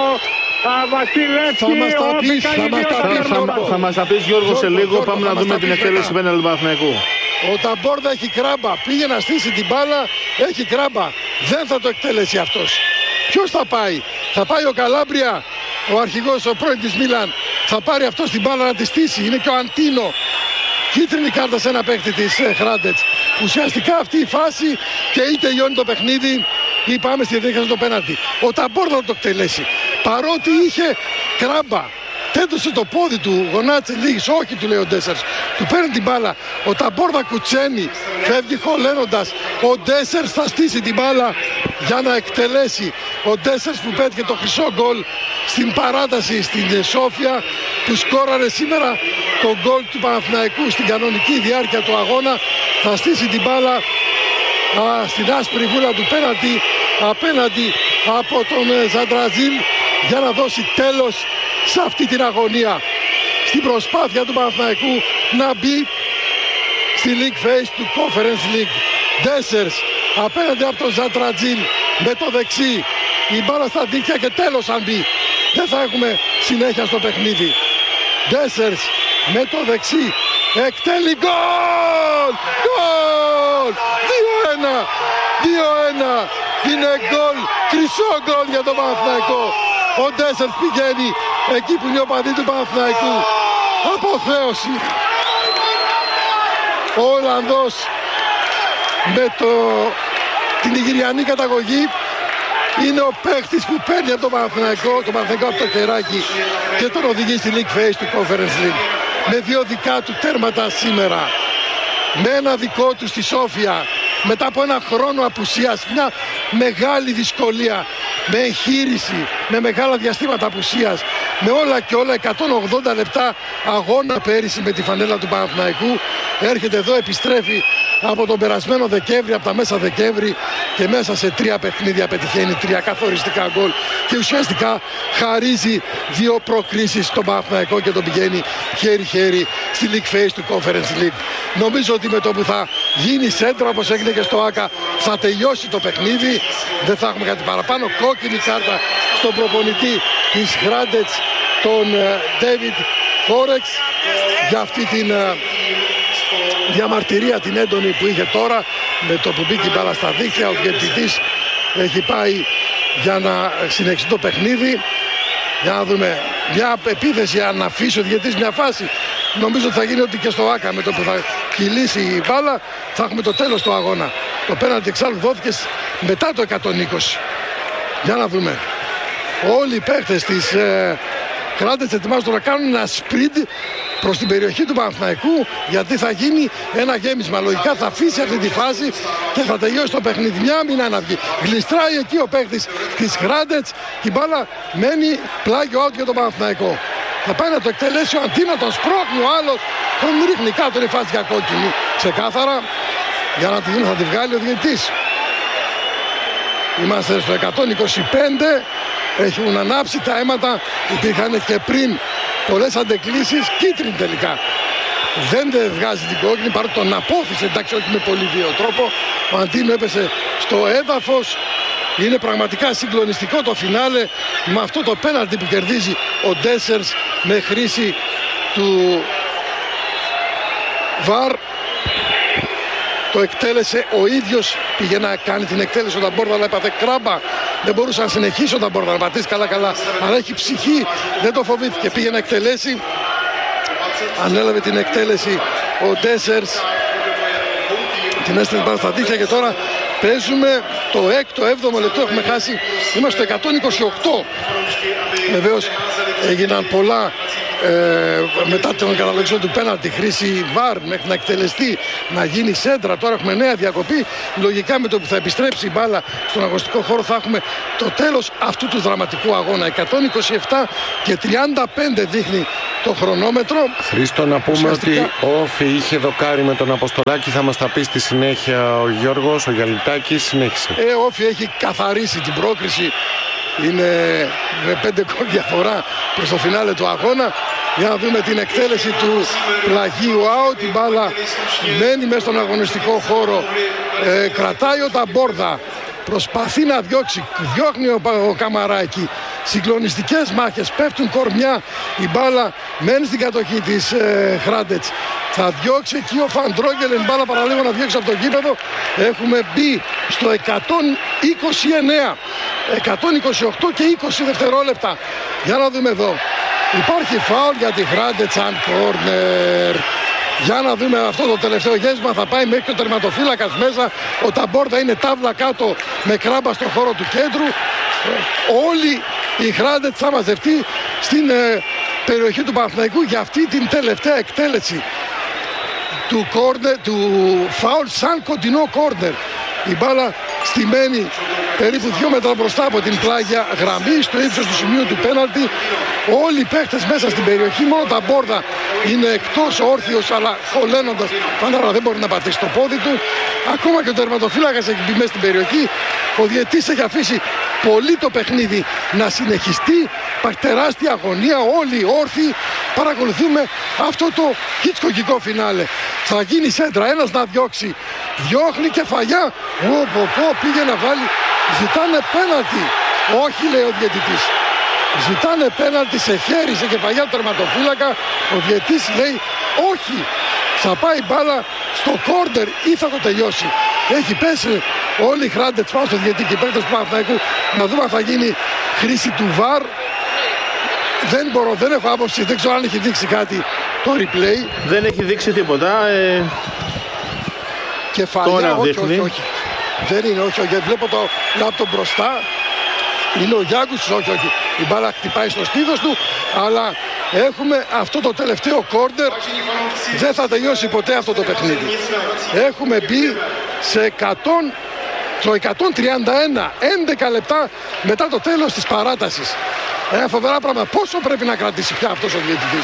Βασιλεύσκι. Θα μας τα πεις, θα μας τα πεις. Θα, θα μας τα πεις Γιώργο σε λίγο, Γιώργο, πάμε να δούμε την εκτέλεση πέναλτι Παναθηναϊκού. Ο Ταμπόρδα έχει κράμπα, πήγε να στήσει την μπάλα, έχει κράμπα. Δεν θα το εκτελέσει αυτός. Ποιος θα πάει? Θα πάει ο Καλάμπρια, ο αρχηγός, ο πρώην της Μίλαν. Θα πάρει αυτό την μπάλα να τη στήσει. Είναι και ο Αντίνο. Κίτρινη κάρτα σε ένα παίκτη της Χράντετς. Ουσιαστικά αυτή η φάση και ή τελειώνει το παιχνίδι ή πάμε στη διαδικασία στο πέναλτι. Ο Ταμπόρδα θα το εκτελέσει. Παρότι είχε κράμπα. Τέντωσε το πόδι του, γονάτισε λίγης, όχι του λέει ο Ντέσσερς. Του παίρνει την μπάλα. Ο Ταμπόρδα κουτσένει, φεύγει χωλένοντας. Ο Ντέσσερς θα στήσει την μπάλα για να εκτελέσει. Ο Ντέσσερς που πέτυχε το χρυσό γκολ στην παράταση στην Σόφια, που σκόραρε σήμερα το γκολ του Παναθηναϊκού στην κανονική διάρκεια του αγώνα. Θα στήσει την μπάλα α, στην άσπρη βούλα του πέναλτι απέναντι από τον Ζαντραζίλ για να δώσει τέλος σε αυτή την αγωνία, στην προσπάθεια του Παναθηναϊκού να μπει στη League Phase του Conference League. Ντέσσερς απέναντι από τον Ζαντρατζίλ με το δεξί, η μπάλα στα δίκτυα και τέλος αν μπει δεν θα έχουμε συνέχεια στο παιχνίδι. Ντέσσερς με το δεξί εκτέλει γκολ! Γκολ! δύο ένα! δύο ένα! Είναι γκολ! Χρυσό γκολ για τον Παναθηναϊκό! Ο Ντέσσερς πηγαίνει εκεί που είναι ο παδί του Παναθηναϊκού. Αποθέωση. Ο Ολλανδός με το, την Ιγυριανή καταγωγή είναι ο παίχτης που παίρνει από τον Παναθηναϊκό, τον Παναθηναϊκό από το χεράκι και τον οδηγεί στη League Phase του Conference League. Με δύο δικά του τέρματα σήμερα. Με ένα δικό του στη Σόφια. Μετά από ένα χρόνο απουσίας, μια μεγάλη δυσκολία, με εγχείρηση, με μεγάλα διαστήματα απουσίας, με όλα και όλα εκατόν ογδόντα λεπτά αγώνα πέρυσι με τη φανέλα του Παναθηναϊκού, έρχεται εδώ, επιστρέφει από τον περασμένο Δεκέμβρη, από τα μέσα Δεκέμβρη και μέσα σε τρία παιχνίδια πετυχαίνει τρία καθοριστικά γκολ και ουσιαστικά χαρίζει δύο προκρίσεις στον Παναθηναϊκό και τον πηγαίνει χέρι-χέρι στη League Phase του Conference League. Νομίζω ότι με το που θα γίνει σέντρα όπως έγινε και στο Άκα θα τελειώσει το παιχνίδι, δεν θα έχουμε κάτι παραπάνω. Κόκκινη κάρτα στον προπονητή της Χράντετς, τον David Χόρεξ, για αυτή την διαμαρτυρία την έντονη που είχε τώρα με το που μπήκε η μπάλα στα δίκτυα. Ο διαιτητής έχει πάει για να συνεχίσει το παιχνίδι. Για να δούμε μια επίθεση, αν αφήσει ο διαιτητής μια φάση, νομίζω ότι θα γίνει ότι και στο Άκα με το που θα κυλήσει η μπάλα θα έχουμε το τέλος του αγώνα. Το πέναλτι εξάλλου δόθηκε μετά το εκατόν είκοσι. Για να δούμε. Όλοι οι παίχτες της ε, Κράτες ετοιμάζονται να κάνουν ένα σπριντ προς την περιοχή του Παναθηναϊκού, γιατί θα γίνει ένα γέμισμα. Λογικά θα αφήσει αυτή τη φάση και θα τελειώσει το παιχνίδι. Μια άμυνα να βγει. Γλιστράει εκεί ο παίκτης της Κράτες και η μπάλα μένει πλάγιο out για τον Παναθηναϊκό. Θα πάει να το εκτελέσει ο Αντίνα, τον σπρώχνει ο άλλος, τον ρίχνει κάτω, είναι φάση για κόκκινη. Ξεκάθαρα, για να τη δίνει θα τη βγάλει ο διαιτητής. Είμαστε στο εκατόν είκοσι πέντε, έχουν ανάψει τα αίματα, υπήρχαν και πριν πολλές αντεκκλήσεις, κίτρινη τελικά. Δεν βγάζει την κόκκινη, παρότι τον απόθυσε, εντάξει, όχι με πολύ βίαιο τρόπο. Ο Αντίνο έπεσε στο έδαφος. Είναι πραγματικά συγκλονιστικό το φινάλε με αυτό το πέναλτι που κερδίζει ο Ντέσσερς με χρήση του βαρ. Το εκτέλεσε ο ίδιος, πήγε να κάνει την εκτέλεση ο Νταμπόρδα, αλλά έπαθε κράμπα. Δεν μπορούσε να συνεχίσει ο Νταμπόρδα να πατήσει καλά καλά, αλλά έχει ψυχή, δεν το φοβήθηκε, πήγε να εκτελέσει. Ανέλαβε την εκτέλεση ο Ντέσσερς, την έστειλε πάνω στα δίχτυα και τώρα παίζουμε το έκτο έβδομο λεπτό, έχουμε χάσει, είμαστε στο εκατόν είκοσι οκτώ. Βεβαίως έγιναν πολλά ε, μετά τον καταλογισμό του πέναλτι, χρήση βαρ μέχρι να εκτελεστεί, να γίνει σέντρα. Τώρα έχουμε νέα διακοπή. Λογικά με το που θα επιστρέψει η μπάλα στον αγωνιστικό χώρο θα έχουμε το τέλος αυτού του δραματικού αγώνα. εκατόν είκοσι επτά και τριάντα πέντε δείχνει το χρονόμετρο. Χρήστο, να πούμε ουσιαστικά ότι ο Όφη είχε δοκάρει με τον Αποστολάκη. Θα μας τα πει στη συνέχεια ο Γιώργος, ο Γιαλιτάκης. Συνέχισε. Ε, ο Όφη έχει καθαρίσει την πρόκριση. Είναι με πέντε γκολ διαφορά προς το φινάλε του αγώνα. Για να δούμε την εκτέλεση του πλαγίου out. Η μπάλα μένει μέσα στον αγωνιστικό χώρο. Ε, κρατάει ο Ταμπόρδα. Προσπαθεί να διώξει. Διώχνει ο, ο Καμαράκη. Συγκλονιστικές μάχες. Πέφτουν κορμιά. Η μπάλα μένει στην κατοχή της ε, Χράντετς. Θα διώξει εκεί ο Φαντρόγγελεν. Μπάλα παραλίγο να διώξει από το γήπεδο. Έχουμε μπει στο εκατόν είκοσι εννέα. εκατόν είκοσι οκτώ και είκοσι δευτερόλεπτα. Για να δούμε εδώ. Υπάρχει φάουλ για τη Χράντετς σαν κόρνερ. Για να δούμε αυτό το τελευταίο γέσμα. Θα πάει μέχρι ο τερματοφύλακας μέσα. Ο Ταμπόρδα είναι τάβλα κάτω με κράμπα στον χώρο του κέντρου. Όλοι οι Χράντετς θα μαζευτεί στην ε, περιοχή του Παναθηναϊκού για αυτή την τελευταία εκτέλεση του, corner, του φάουλ σαν κοντινό κόρνερ. Η μπάλα στημένη περίπου δύο μέτρα μπροστά από την πλάγια γραμμή, στο ύψος του σημείου του πέναλτι. Όλοι οι παίχτες μέσα στην περιοχή, μόνο τα Μπόρδα είναι εκτός όρθιος, αλλά χωλένοντας φανάρα δεν μπορεί να πατήσει το πόδι του. Ακόμα και ο τερματοφύλακας έχει μπει μέσα στην περιοχή. Ο διαιτής έχει αφήσει πολύ το παιχνίδι να συνεχιστεί. Υπάρχει τεράστια αγωνία, όλοι όρθιοι παρακολουθούμε αυτό το χιτσκοκικό φινάλε. Θα γίνει σέντρα, ένας να διώξει, διώχνει κεφαλιά. Οπό, πήγε να βάλει, ζητάνε πέναλτι. Όχι, λέει ο διαιτητής. Ζητάνε πέναλτι σε χέρι, σε κεφαλιά του τερματοφύλακα. Ο διαιτητής λέει όχι. Θα πάει μπάλα στο κόρνερ ή θα το τελειώσει. Έχει πέσει όλοι οι Χράντετς πάνω στο διαιτητή και οι παίκτες του Παναθηναϊκού. Να δούμε αν θα γίνει χρήση του βαρ. Δεν μπορώ, δεν έχω άποψη, δεν ξέρω αν έχει δείξει κάτι το replay. Δεν έχει δείξει τίποτα. Ε... Κεφαλιά, Τώρα όχι, δείχνει. όχι, όχι. Δεν είναι, όχι, όχι. Βλέπω το λάπτο μπροστά. Είναι ο Γιάγκους, όχι, όχι. Η μπάλα χτυπάει στο στήθος του, αλλά έχουμε αυτό το τελευταίο κόρνερ. Δεν θα τελειώσει ποτέ αυτό το παιχνίδι. Έχουμε μπει σε εκατό, στο εκατόν τριάντα ένα, έντεκα λεπτά μετά το τέλος της παράτασης. Ένα φοβερά πράγμα. Πόσο πρέπει να κρατήσει πια αυτός ο διαιτητής.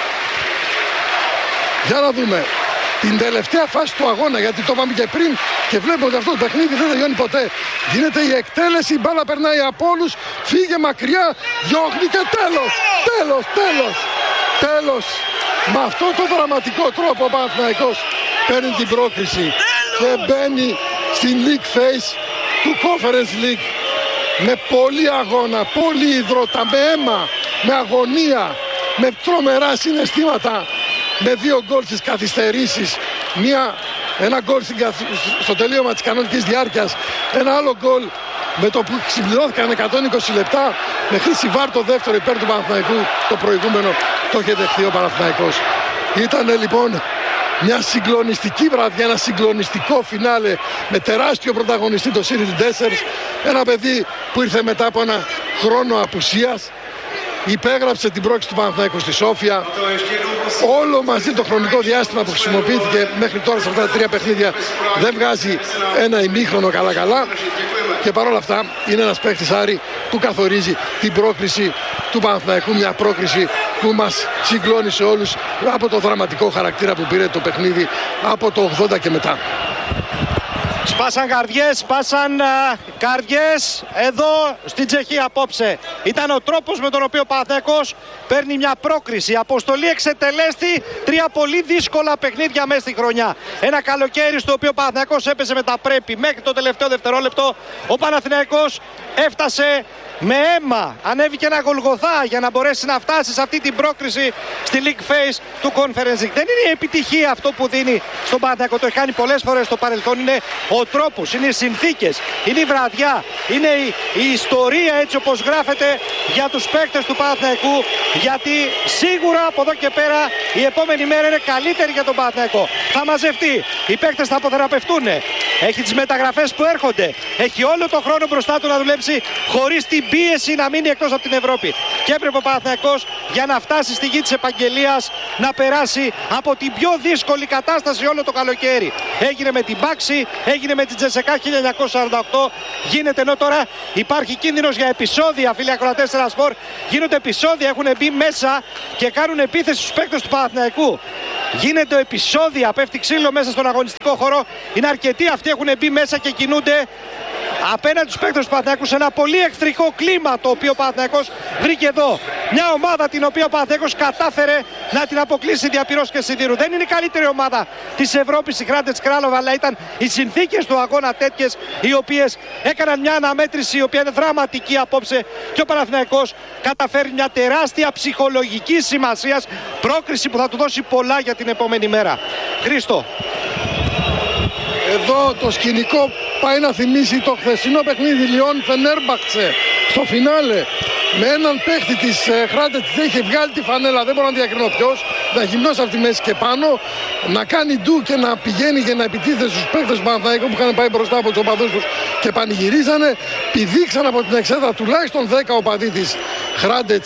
Για να δούμε την τελευταία φάση του αγώνα, γιατί το είπαμε και πριν και βλέπουμε ότι αυτό το παιχνίδι δεν τελειώνει ποτέ. Γίνεται η εκτέλεση, η μπάλα περνάει από όλους, φύγε μακριά, διώχνει και τέλος, τέλος, τέλος, τέλος. Με αυτό το δραματικό τρόπο ο Παναθηναϊκός παίρνει την πρόκριση και μπαίνει στην League Phase του Conference League με πολύ αγώνα, πολύ υδρότα, με αίμα, με αγωνία, με τρομερά συναισθήματα. Με δύο γκολ στις καθυστερήσεις, μία, ένα γκολ στο τελείωμα της κανονικής διάρκειας, ένα άλλο γκολ με το που συμπληρώθηκαν εκατόν είκοσι λεπτά, με χρήση βάρ το δεύτερο υπέρ του Παναθηναϊκού, το προηγούμενο το είχε δεχθεί ο Παναθηναϊκός. Ήταν λοιπόν μια συγκλονιστική βραδιά, ένα συγκλονιστικό φινάλε με τεράστιο πρωταγωνιστή το Σίριλ Ντέσσερς, ένα παιδί που ήρθε μετά από ένα χρόνο απουσίας. υπέγραψε την πρόκληση του Παναθηναϊκού στη Σόφια. Όλο μαζί το χρονικό διάστημα που χρησιμοποιήθηκε μέχρι τώρα σε αυτά τα τρία παιχνίδια δεν βγάζει ένα ημίχρονο καλά καλά. Και παρόλα αυτά είναι ένας παίκτης, Άρη, που καθορίζει την πρόκριση του Παναθηναϊκού. Μια πρόκριση που μας συγκλώνησε όλους από το δραματικό χαρακτήρα που πήρε το παιχνίδι από το ογδόντα και μετά. Σπάσαν καρδιές, σπάσαν uh, καρδιές εδώ στην Τσεχία απόψε. Ήταν ο τρόπος με τον οποίο ο Παναθηναϊκός παίρνει μια πρόκριση. Αποστολή εξετελέστη, τρία πολύ δύσκολα παιχνίδια μέσα στη χρονιά. Ένα καλοκαίρι στο οποίο ο Παναθηναϊκός έπαιζε με τα πρέπει μέχρι το τελευταίο δευτερόλεπτο. Ο Παναθηναϊκός έφτασε με αίμα, ανέβηκε ένα Γολγοθά για να μπορέσει να φτάσει σε αυτή την πρόκριση στη League Phase του Conference League. Δεν είναι η επιτυχία αυτό που δίνει στον Παναθηναϊκό, το έχει κάνει πολλές φορές στο παρελθόν. Είναι ο τρόπος, είναι οι συνθήκες, είναι η βραδιά, είναι η, η ιστορία έτσι όπως γράφεται για τους παίκτες του Παναθηναϊκού, γιατί σίγουρα από εδώ και πέρα η επόμενη μέρα είναι καλύτερη για τον Παναθηναϊκό. Θα μαζευτεί, οι παίκτες θα αποθεραπευτούν, έχει τις μεταγραφές που έρχονται, έχει όλο το χρόνο μπροστά του να δουλέψει χωρίς την πίεση να μείνει εκτός από την Ευρώπη. Και έπρεπε ο Παναθηναϊκός για να φτάσει στη γη της επαγγελίας να περάσει από την πιο δύσκολη κατάσταση όλο το καλοκαίρι. Έγινε με την Πάξη, έγινε με την Τζεσεκά χίλια εννιακόσια σαράντα οκτώ, γίνεται ενώ τώρα υπάρχει κίνδυνος για επεισόδια, φίλοι ακροατές Τέρα Σπορ. Γίνονται επεισόδια, έχουν μπει μέσα και κάνουν επίθεση στους παίκτες του Παναθηναϊκού. Γίνεται επεισόδια, πέφτει ξύλο μέσα στον αγωνιστικό χώρο. Είναι αρκετοί αυτοί, έχουν μπει μέσα και κινούνται απέναντι στους παίκτες του Παναθηναϊκού σε ένα πολύ εχθρικό κλίμα το οποίο ο Παναθηναϊκός βρήκε εδώ. Μια ομάδα την οποία ο Παναθηναϊκός κατάφερε να την αποκλείσει διαπυρός και σιδήρου. Δεν είναι η καλύτερη ομάδα της Ευρώπης η Hrádec Králové, αλλά ήταν οι συνθήκες του αγώνα τέτοιες οι οποίες έκαναν μια αναμέτρηση η οποία είναι δραματική απόψε και ο Παναθηναϊκός καταφέρει μια τεράστια ψυχολογική σημασίας πρόκριση που θα του δώσει πολλά για την επόμενη μέρα. Χρήστο. Εδώ το σκηνικό πάει να θυμίσει το χθεσινό παιχνίδι Λιόν Φενέρμπαχτσε στο φινάλε. Με έναν παίχτη της Hrádec της είχε βγάλει τη φανέλα, δεν μπορώ να διακρινώ ποιος, να γυμνώσει από τη μέση και πάνω, να κάνει ντου και να πηγαίνει και να επιτίθεται στους παίχτες του Παναθηναϊκού που είχαν πάει μπροστά από τους οπαδούς τους και πανηγυρίζανε. Πηδήξαν από την εξέδρα τουλάχιστον δέκα οπαδοί της Hrádec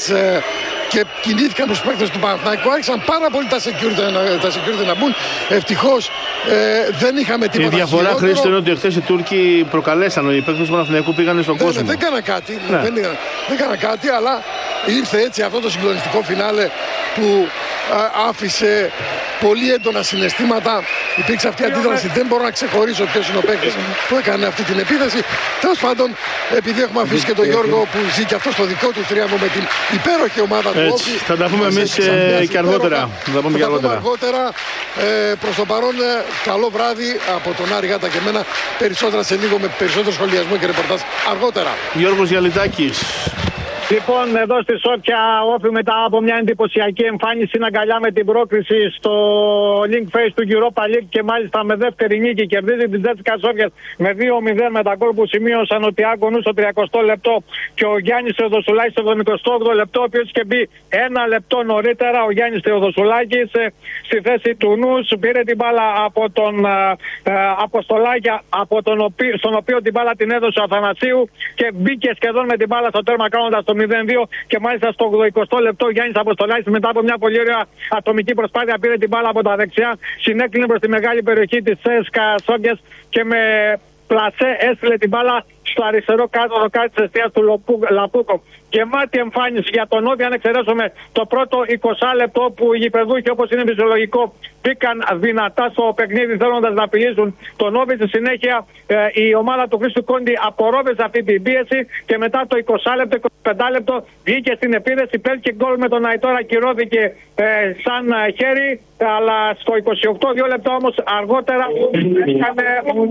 και κινήθηκαν τους παίκτες του Παναθηναϊκού. Άρχισαν πάρα πολύ τα security, τα security να μπουν. Ευτυχώς ε, δεν είχαμε τίποτα. Η διαφορά, Χρήστο, είναι ότι εχθές οι Τούρκοι προκαλέσαν. Οι παίκτες του Παναθηναϊκού πήγανε στον δεν, κόσμο. Δεν έκανα κάτι, ναι. δεν, δεν έκανα κάτι, αλλά ήρθε έτσι αυτό το συγκλονιστικό φινάλε που α, άφησε πολύ έντονα συναισθήματα. Υπήρξε αυτή η αντίδραση. Δεν μπορώ να ξεχωρίσω ποιος είναι ο παίκτης που έκανε αυτή την επίθεση. Τέλος πάντων, επειδή έχουμε αφήσει και τον Γιώργο που ζει και αυτό στο δικό του θρίαμβο με την υπέροχη ομάδα του Όφη. Θα τα πούμε εμείς ε, και αργότερα. Θα τα πούμε και αργότερα. αργότερα. Ε, προς το παρόν, ε, καλό βράδυ από τον Άρη Γάτα και εμένα. Περισσότερα σε λίγο με περισσότερο σχολιασμό και ρεπορτάζ αργότερα. Γιώργος Γιαλιτάκης. Λοιπόν, εδώ στη Σόφια, Όφη μετά από μια εντυπωσιακή εμφάνιση είναι αγκαλιά με την πρόκριση στο Link Phase του Europa League και μάλιστα με δεύτερη νίκη κερδίζει την Τζέσικα Σόφιας με δύο μηδέν με τα γκολ που σημείωσαν ο Τιάγκο Νους στο τριακοστό λεπτό και ο Γιάννης Θεοδοσουλάκης στο εβδομηκοστό όγδοο λεπτό, ο οποίος είχε μπει ένα λεπτό νωρίτερα. Ο Γιάννης Θεοδοσουλάκης στη θέση του Νους πήρε την μπάλα από τον ε, Αποστολάκη, από τον οποίο, στον οποίο την μπάλα την έδωσε ο Αθανασίου και μπήκε σχεδόν με την μπάλα στο τέρμα κάνοντας το μηδέν δύο και μάλιστα στο ογδοηκοστό λεπτό ο Γιάννης Αποστολάκης μετά από μια πολύ ωραία ατομική προσπάθεια πήρε την μπάλα από τα δεξιά, συνέκλεινε προς τη μεγάλη περιοχή της Τσέσικα Σόφιας και με πλασέ έστειλε την μπάλα στο αριστερό κάτω δοκάρι της εστίας του Λαπούκο. Γεμάτη εμφάνιση για τον Όβι, αν εξαιρέσουμε το πρώτο είκοσι λεπτό που οι γηπεδούχοι, όπως είναι φυσιολογικό, μπήκαν δυνατά στο παιχνίδι θέλοντας να απειλήσουν τον Όβι. Στη συνέχεια ε, η ομάδα του Χρήστου Κόντι απορρόβησε αυτή την πίεση και μετά το είκοσι λεπτό, είκοσι πέντε λεπτό βγήκε στην επίδεση. Πέτυχε γκολ με τον Αϊτόρα, ακυρώθηκε ε, σαν χέρι, αλλά στο είκοσι οκτώ, δύο λεπτά όμως αργότερα έκανε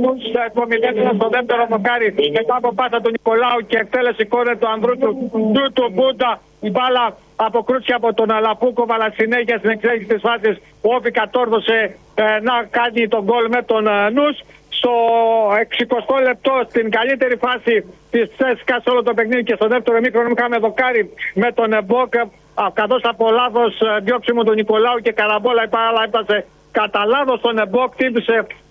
το μηδέν στο δεύτερο δοκάρι μετά από πάσα του Νικολάου και εκτέλεση κόρνερ του Ανδρούτσου του του Μπούντα. Η μπάλα αποκρούτηκε από τον Αλαπούκοβα, αλλά συνέχεια στην εξέλιξη της φάσης ο Όφη κατόρθωσε ε, να κάνει τον γκολ με τον ε, Νους. Στο εξηκοστό λεπτό, στην καλύτερη φάση της Τσέσικα σε όλο το παιχνίδι και στο δεύτερο ημίχρονο είχαμε δοκάρι με τον Μπόκ, καθώς από λάθος διώξιμο του Νικολάου και καραμπόλα η μπάλα έπτασε κατά λάθος τον Μπόκ, χτύπησε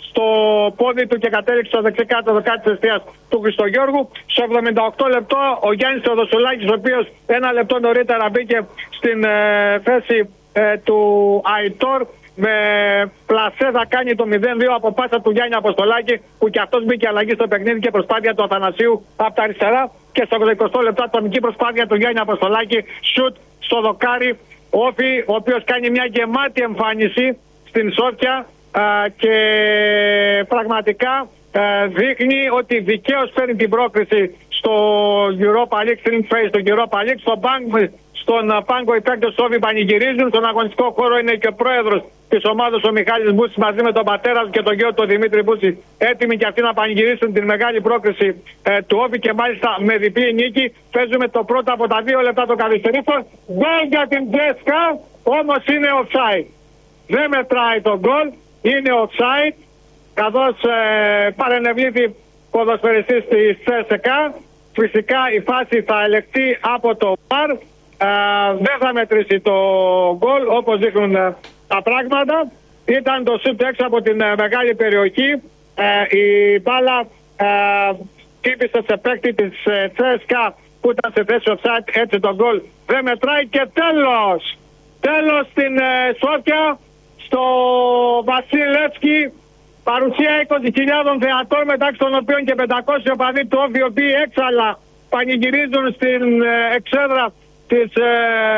στο πόδι του και κατέληξε στο δεξικάτω δοκάρι της εστίας του Χριστογιώργου. Στο εβδομήντα οκτώ λεπτό ο Γιάννης Θεοδοσουλάκης, ο οποίος ένα λεπτό νωρίτερα μπήκε στην ε, θέση ε, του Αϊτόρ, με πλασέ θα κάνει το μηδέν δύο από πάσα του Γιάννη Αποστολάκη, που και αυτός μπήκε αλλαγή στο παιχνίδι και προσπάθεια του Αθανασίου από τα αριστερά. Και στο εικοστό λεπτό ατομική προσπάθεια του Γιάννη Αποστολάκη, σουτ στο δοκάρι. Όφη, ο οποίος κάνει μια γεμάτη εμφάνιση στην Σόφια α, και πραγματικά α, δείχνει ότι δικαίως παίρνει την πρόκριση στο Europa League, στην Face, στο Europa League, στο Bank. Στον πάγκο οι παίκτες του Όφη πανηγυρίζουν. Στον αγωνιστικό χώρο είναι και ο πρόεδρος της ομάδας, ο Μιχάλης Μπούσης, μαζί με τον πατέρα του και τον γιο του Δημήτρη Μπούση, έτοιμοι και αυτοί να πανηγυρίσουν την μεγάλη πρόκριση ε, του Όφη και μάλιστα με διπλή νίκη. Παίζουμε το πρώτο από τα δύο λεπτά το καθυστερήφων. Γκολ για την Τζέσκα, όμως είναι offside. Δεν μετράει το γκολ, είναι offside, καθώς ε, παρενευλήθη ποδοσφαιριστής της Τζέσκα. Φυσικά η φάση θα ελεγχθεί από το βαρ. Uh, δεν θα μετρήσει το γκολ όπως δείχνουν uh, τα πράγματα. Ήταν το σουτ έξω από την uh, μεγάλη περιοχή. Uh, η μπάλα uh, τύπησε σε παίκτη της uh, Τσέσκα που ήταν σε θέση offside, έτσι το γκολ δεν μετράει. Και τέλος, τέλος στην uh, Σόφια, στο Βασιλεύσκι, παρουσία είκοσι χιλιάδων θεατών, μεταξύ των οποίων και πεντακόσιοι οπαδοί του Όφη, οι οποίοι έξαλα πανηγυρίζουν στην uh, εξέδρα της, ε,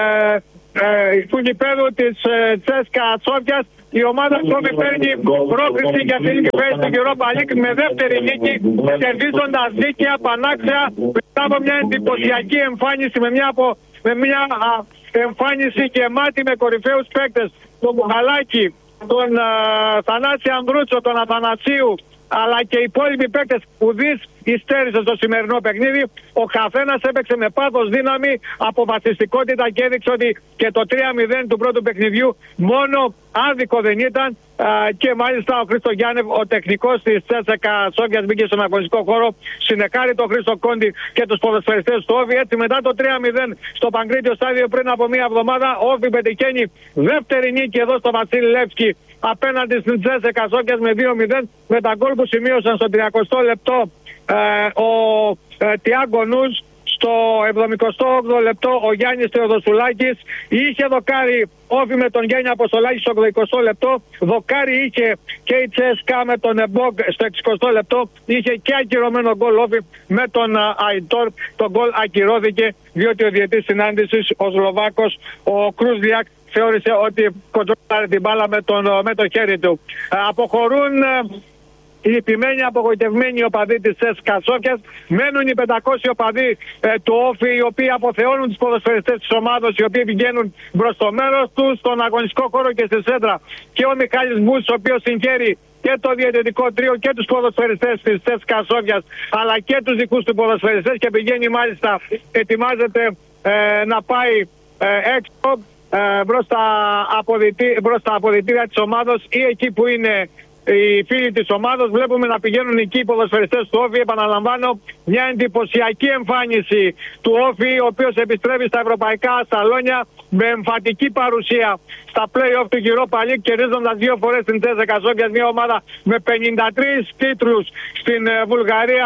ε, του γηπέδου της ε, Τσέσκα Σόφιας. Η ομάδα του Όφη παίρνει πρόκριση για την νίκη στην Europa League με δεύτερη νίκη, κερδίζοντας δίκαια, πανάξια, μετά από μια εντυπωσιακή εμφάνιση, με μια, από, με μια α, εμφάνιση γεμάτη με κορυφαίους παίκτες, τον Μπουχαλάκη, τον α, Θανάση Ανδρούτσο, τον Αθανασίου, αλλά και οι υπόλοιποι παίκτες που δεις υστέρησε στο σημερινό παιχνίδι. Ο καθένας έπαιξε με πάθος, δύναμη, αποφασιστικότητα και έδειξε ότι και το τρία μηδέν του πρώτου παιχνιδιού μόνο άδικο δεν ήταν. Α, και μάλιστα ο Χρήστο Γιάννευ, ο τεχνικός της Τσέσκα Σόφιας, μπήκε στον αγωνιστικό χώρο, συνεκάρει τον Χρήστο Κόντι και τους ποδοσφαιριστές του Όφη. Έτσι μετά το τρία μηδέν στο Παγκρίτιο στάδιο πριν από μία εβδομάδα, ο Όφη πετυχαίνει δεύτερη νίκη εδώ στο Βασίλη Λεύσκι απέναντι στην Τσέσκα Σόφιας με δύο μηδέν, με τα γκολ που σημείωσαν στο τριακοστό λεπτό ε, ο ε, Τιάγκο Νους, στο εβδομηκοστό όγδοο λεπτό ο Γιάννης Θεοδοσουλάκης. Είχε δοκάρι Όφη με τον Γιάννη Αποστολάκη στο ογδοηκοστό λεπτό. Δοκάρι είχε και η Τσέσκα με τον Εμπόγκ στο εξηκοστό λεπτό. Είχε και ακυρωμένο γκολ Όφη με τον Αϊτόρ. Το γκολ ακυρώθηκε διότι ο διαιτής συνάντησης, ο Σλοβάκος, ο Κρούσδιακ, θεώρησε ότι κοντρόλαρε την μπάλα με, τον, με το χέρι του. Αποχωρούν οι λυπημένοι, απογοητευμένοι οπαδοί της Τσέσκα Σόφιας. Μένουν οι πεντακόσιοι οπαδοί ε, του Όφη, οι οποίοι αποθεώνουν τους ποδοσφαιριστές της ομάδας, οι οποίοι πηγαίνουν προς το μέρος τους, στον αγωνιστικό χώρο και στη σέντρα. Και ο Μιχάλης Μπούσης, ο οποίος συγχαίρει και το διαιτητικό τρίο και τους ποδοσφαιριστές της Τσέσκα Σόφιας, αλλά και τους δικούς του ποδοσφαιριστές, και πηγαίνει μάλιστα, ετοιμάζεται ε, να πάει ε, έξω ε, προς τα, αποδητή, προς τα αποδυτήρια της ομάδας ή εκεί που είναι οι φίλοι της ομάδας. Βλέπουμε να πηγαίνουν εκεί οι ποδοσφαιριστές του Όφη. Επαναλαμβάνω, μια εντυπωσιακή εμφάνιση του Όφη, ο οποίος επιστρέφει στα ευρωπαϊκά σαλόνια με εμφατική παρουσία στα play-off του Europa League, κερδίζοντας δύο φορές την Τσέσκα Σόφιας, μια ομάδα με πενήντα τρεις τίτλους στην Βουλγαρία,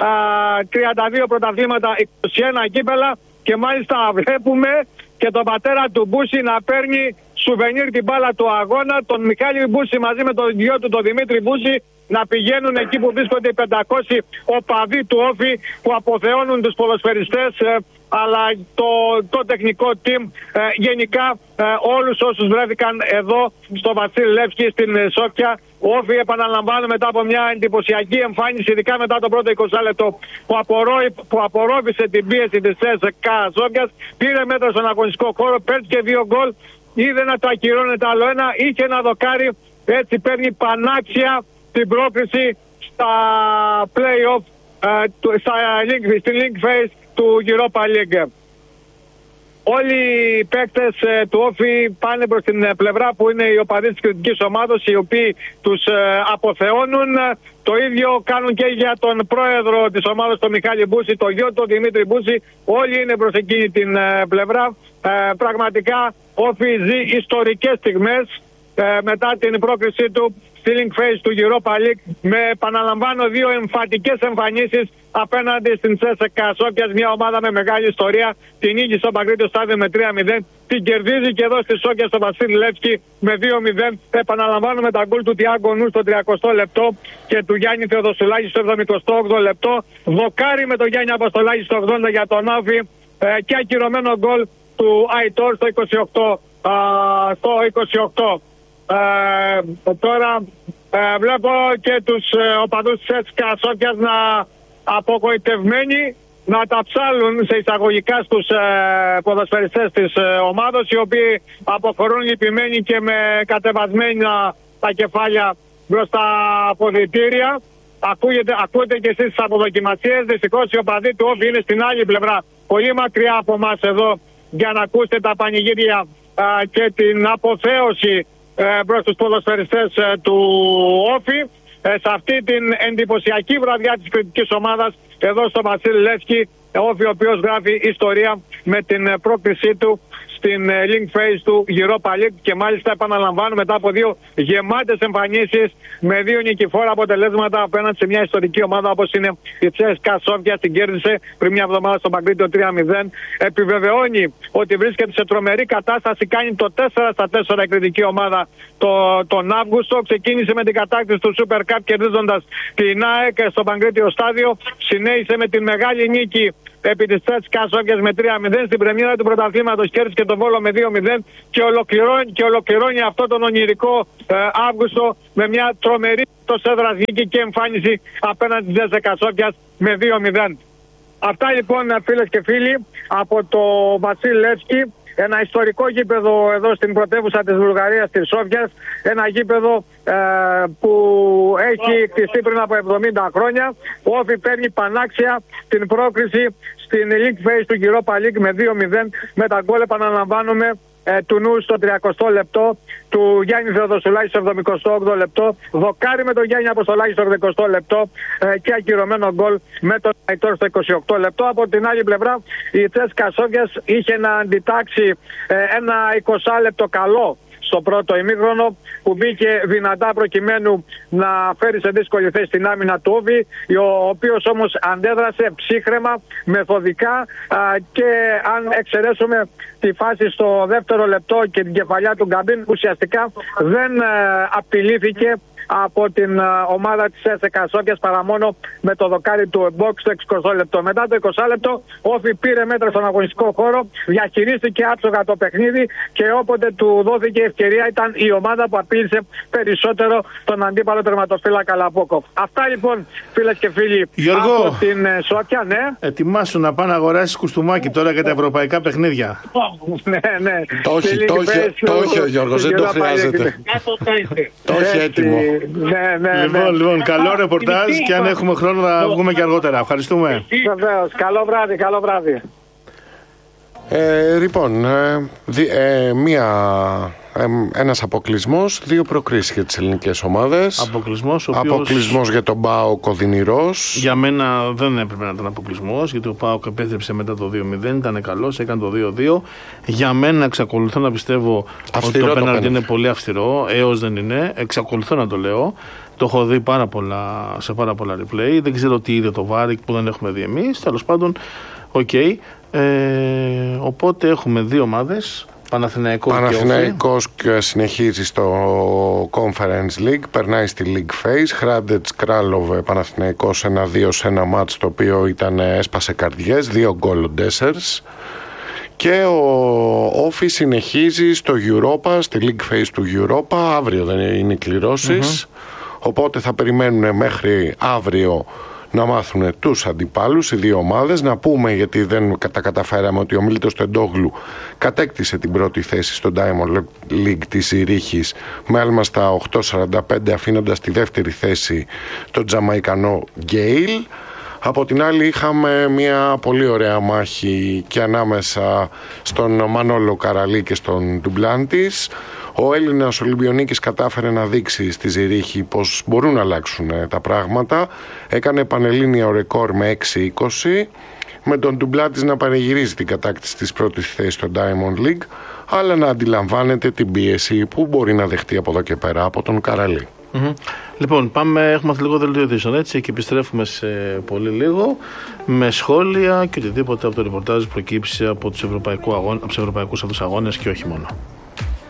τριάντα δύο πρωταθλήματα, είκοσι ένα κύπελα, και μάλιστα βλέπουμε και τον πατέρα του Μπούση να παίρνει σουβενίρ την μπάλα του αγώνα, τον Μιχάλη Μπούση μαζί με τον γιο του τον Δημήτρη Μπούση, να πηγαίνουν εκεί που βρίσκονται οι πεντακόσιοι οπαδοί του Όφη που αποθεώνουν τους ποδοσφαιριστές, ε, αλλά το, το τεχνικό team, ε, γενικά ε, όλους όσους βρέθηκαν εδώ στο Βασίλη Λεύσκι στην ε, Σόφια. Ο Όφη, επαναλαμβάνω, μετά από μια εντυπωσιακή εμφάνιση, ειδικά μετά το πρώτο είκοσι λεπτό που, απορώ, που απορρόφησε την πίεση της Τσέσκα Σόφιας, πήρε μέτρα στον αγωνιστικό χώρο, πέτυχε δύο γκολ, είδε να το ακυρώνεται άλλο ένα, είχε ένα δοκάρι, έτσι παίρνει πανάξια την πρόκριση στα play-off, uh, στα link, στην link phase του Europa League. Όλοι οι παίκτες uh, του Όφη πάνε προς την uh, πλευρά που είναι οι οπαδοί της κριτικής ομάδος, οι οποίοι τους uh, αποθεώνουν. Το ίδιο κάνουν και για τον πρόεδρο της ομάδας, τον Μιχάλη Μπούση, το γιο του, τον Δημήτρη Μπούση. Όλοι είναι προς εκείνη την uh, πλευρά. Uh, πραγματικά Όφη ζει ιστορικές στιγμές uh, μετά την πρόκρισή του στη Link Phase του Europa League με, επαναλαμβάνω, δύο εμφατικές εμφανίσεις απέναντι στην Τσέσσεκα Σόφιας, μια ομάδα με μεγάλη ιστορία. Την νίκη στο Παγκρίτιο Στάδιο με τρία μηδέν. Την κερδίζει και εδώ στη Σόφια στο Βασίλη Λεύσκι με δύο μηδέν. Επαναλαμβάνουμε τα γκολ του Τιάγκο Νου στο τριακοστό λεπτό και του Γιάννη Θεοδοσουλάκη στο εβδομηκοστό όγδοο λεπτό. Δοκάρι με τον Γιάννη Αποστολάκη στο ογδόντα για τον Όφη ε, και ακυρωμένο γκολ του Αϊτόρ στο είκοσι οκτώ. Α, στο είκοσι οκτώ. Ε, τώρα ε, βλέπω και τους ε, οπαδούς της Τσέσσεκα Σόφιας να απογοητευμένοι, να τα ψάλουν σε εισαγωγικά στους ε, ποδοσφαιριστές της ε, ομάδος, οι οποίοι αποχωρούν λυπημένοι και με κατεβασμένα τα κεφάλια μπροστά από δυτήρια. Ακούγεται, ακούτε και εσείς τις αποδοκιμασίες. Δυστυχώς οι οπαδοί του Όφη είναι στην άλλη πλευρά, πολύ μακριά από εμάς εδώ, για να ακούσετε τα πανηγύρια ε, και την αποθέωση ε, προς τους ποδοσφαιριστές ε, του Όφη. Ε, σε αυτή την εντυπωσιακή βραδιά της κριτικής ομάδας εδώ στο Βασίλη Λεύσκι, Όφη ο οποίος γράφει ιστορία με την πρόκρισή του στην Link Phase του Europa League και μάλιστα επαναλαμβάνω μετά από δύο γεμάτες εμφανίσεις με δύο νικηφόρα αποτελέσματα απέναντι σε μια ιστορική ομάδα όπως είναι η Τσέσσεκα Σόφια. Την κέρδισε πριν μια εβδομάδα στο Παγκρίτιο τρία μηδέν. Επιβεβαιώνει ότι βρίσκεται σε τρομερή κατάσταση, κάνει το τέσσερα στα τέσσερα η κριτική ομάδα το, τον Αύγουστο. Ξεκίνησε με την κατάκτηση του Super Cup κερδίζοντας την ΑΕΚ στο Παγκρίτιο Στάδιο. Συνέχισε με την μεγάλη νίκη επί της Τσέσσεκα Σόφιας με τρία μηδέν. Στην πρεμιέρα του πρωταθλήματος κέρδισε και τον Βόλο με δύο μηδέν και ολοκληρώνει, και ολοκληρώνει αυτό τον ονειρικό ε, Αύγουστο με μια τρομερή εκτός έδρας νίκη και εμφάνιση απέναντι της Τσέσσεκα Σόφιας με δύο μηδέν. Αυτά λοιπόν, φίλες και φίλοι, από το Βασίλη Λεύσκι. Ένα ιστορικό γήπεδο εδώ στην πρωτεύουσα της Βουλγαρίας, της Σόφιας. Ένα γήπεδο ε, που έχει κτιστεί πριν από εβδομήντα χρόνια. Ο Όφη παίρνει πανάξια την πρόκριση στην Link Phase του Europa League με δύο μηδέν με τα γκολ, επαναλαμβάνουμε, ε, του Νου στο τριακοστό λεπτό, του Γιάννη Θεοδοσουλάκη στο εβδομηκοστό όγδοο λεπτό, δοκάρι με τον Γιάννη Αποστολάκη στο εβδομηκοστό λεπτό ε, και ακυρωμένο γκολ με τον Αϊτόρ στο είκοσι οκτώ λεπτό. Από την άλλη πλευρά η Τσέσσεκα Σόφιας είχε να αντιτάξει ε, ένα είκοσι λεπτό καλό στο πρώτο ημίχρονο, που μπήκε δυνατά προκειμένου να φέρει σε δύσκολη θέση την άμυνα του Όφη, ο οποίος όμως αντέδρασε ψύχραιμα, μεθοδικά α, και αν εξαιρέσουμε τη φάση στο δεύτερο λεπτό και την κεφαλιά του Γκαμπίν, ουσιαστικά δεν α, απειλήθηκε από την uh, ομάδα της Τσέσσεκα Σόφιας παρά μόνο με το δοκάρι του Εμπόκ στο εξηκοστό λεπτό. Μετά το είκοσι λεπτό ο Όφη πήρε μέτρα στον αγωνιστικό χώρο, διαχειρίστηκε άψογα το παιχνίδι και όποτε του δόθηκε ευκαιρία ήταν η ομάδα που απείλησε περισσότερο τον αντίπαλο τερματοφύλακα Λαπόκοφ. Αυτά λοιπόν, φίλες και φίλοι, Γιώργο, από την uh, Σόφια. Ναι. Ετοιμάσου να πάνε να αγοράσεις κουστούμάκι τώρα για τα ευρωπαϊκά παιχνίδια. Ναι, ναι. Το έχει ο Γιώργος, δεν το χρειάζεται. Το έχει έτοιμο. Ναι, ναι, λοιπόν, ναι. λοιπόν, καλό ρεπορτάζ και αν έχουμε χρόνο θα βγούμε και αργότερα. Ευχαριστούμε. Βεβαίως. Καλό βράδυ, καλό βράδυ. Ε, λοιπόν, ε, δι, ε, μία, ε, ένας αποκλεισμός, δύο προκρίσεις για τις ελληνικές ομάδες. Αποκλεισμός, ο οποίος... αποκλεισμός για τον ΠΑΟΚ Οδυνηρός. Για μένα δεν έπρεπε να ήταν αποκλεισμός, γιατί ο ΠΑΟΚ επέστρεψε μετά το δύο μηδέν, ήταν καλός, έκανε το δύο δύο. Για μένα εξακολουθώ να πιστεύω αυστηρό ότι το πέναλτι είναι πολύ αυστηρό, έως δεν είναι, εξακολουθώ να το λέω. Το έχω δει πάρα πολλά, σε πάρα πολλά replay, δεν ξέρω τι είδε το βάρη που δεν έχουμε δει εμείς, τέλος πάντων, οκ. Okay. Ε, οπότε έχουμε δύο ομάδες, Παναθηναϊκός, Παναθηναϊκός και συνεχίζει στο Conference League, περνάει στη League Phase. Χράντετς Κράλοβε Παναθηναϊκός ένα δύο σε ένα μάτς το οποίο ήταν, έσπασε καρδιές, δύο γκολ ο Ντέσσερς. Και ο Όφη συνεχίζει στο Europa, στη League Phase του Europa. Αύριο δεν είναι οι κληρώσεις, mm-hmm. οπότε θα περιμένουν μέχρι αύριο να μάθουν τους αντιπάλους, οι δύο ομάδες. Να πούμε, γιατί δεν τα καταφέραμε, ότι ο Μίλτος Τεντόγλου κατέκτησε την πρώτη θέση στο Diamond League της Ζηρίχης με άλμα στα οκτώ σαράντα πέντε, αφήνοντας τη δεύτερη θέση τον Τζαμαϊκανό Γκέιλ. Από την άλλη είχαμε μια πολύ ωραία μάχη και ανάμεσα στον Μανόλο Καραλή και στον Ντουμπλάντης. Ο Έλληνας Ολυμπιονίκης κατάφερε να δείξει στη Ζηρίχη πως μπορούν να αλλάξουν τα πράγματα. Έκανε πανελλήνιο ρεκόρ με έξι είκοσι, με τον Ντουμπλάντης να πανηγυρίζει την κατάκτηση της πρώτης θέσης στο Diamond League, αλλά να αντιλαμβάνεται την πίεση που μπορεί να δεχτεί από εδώ και πέρα από τον Καραλή. Mm-hmm. Λοιπόν, πάμε, έχουμε λίγο δελτίο ειδήσεων, έτσι, και επιστρέφουμε σε πολύ λίγο με σχόλια και οτιδήποτε από το ρεπορτάζ προκύψει από τους ευρωπαϊκούς αγώνες και όχι μόνο.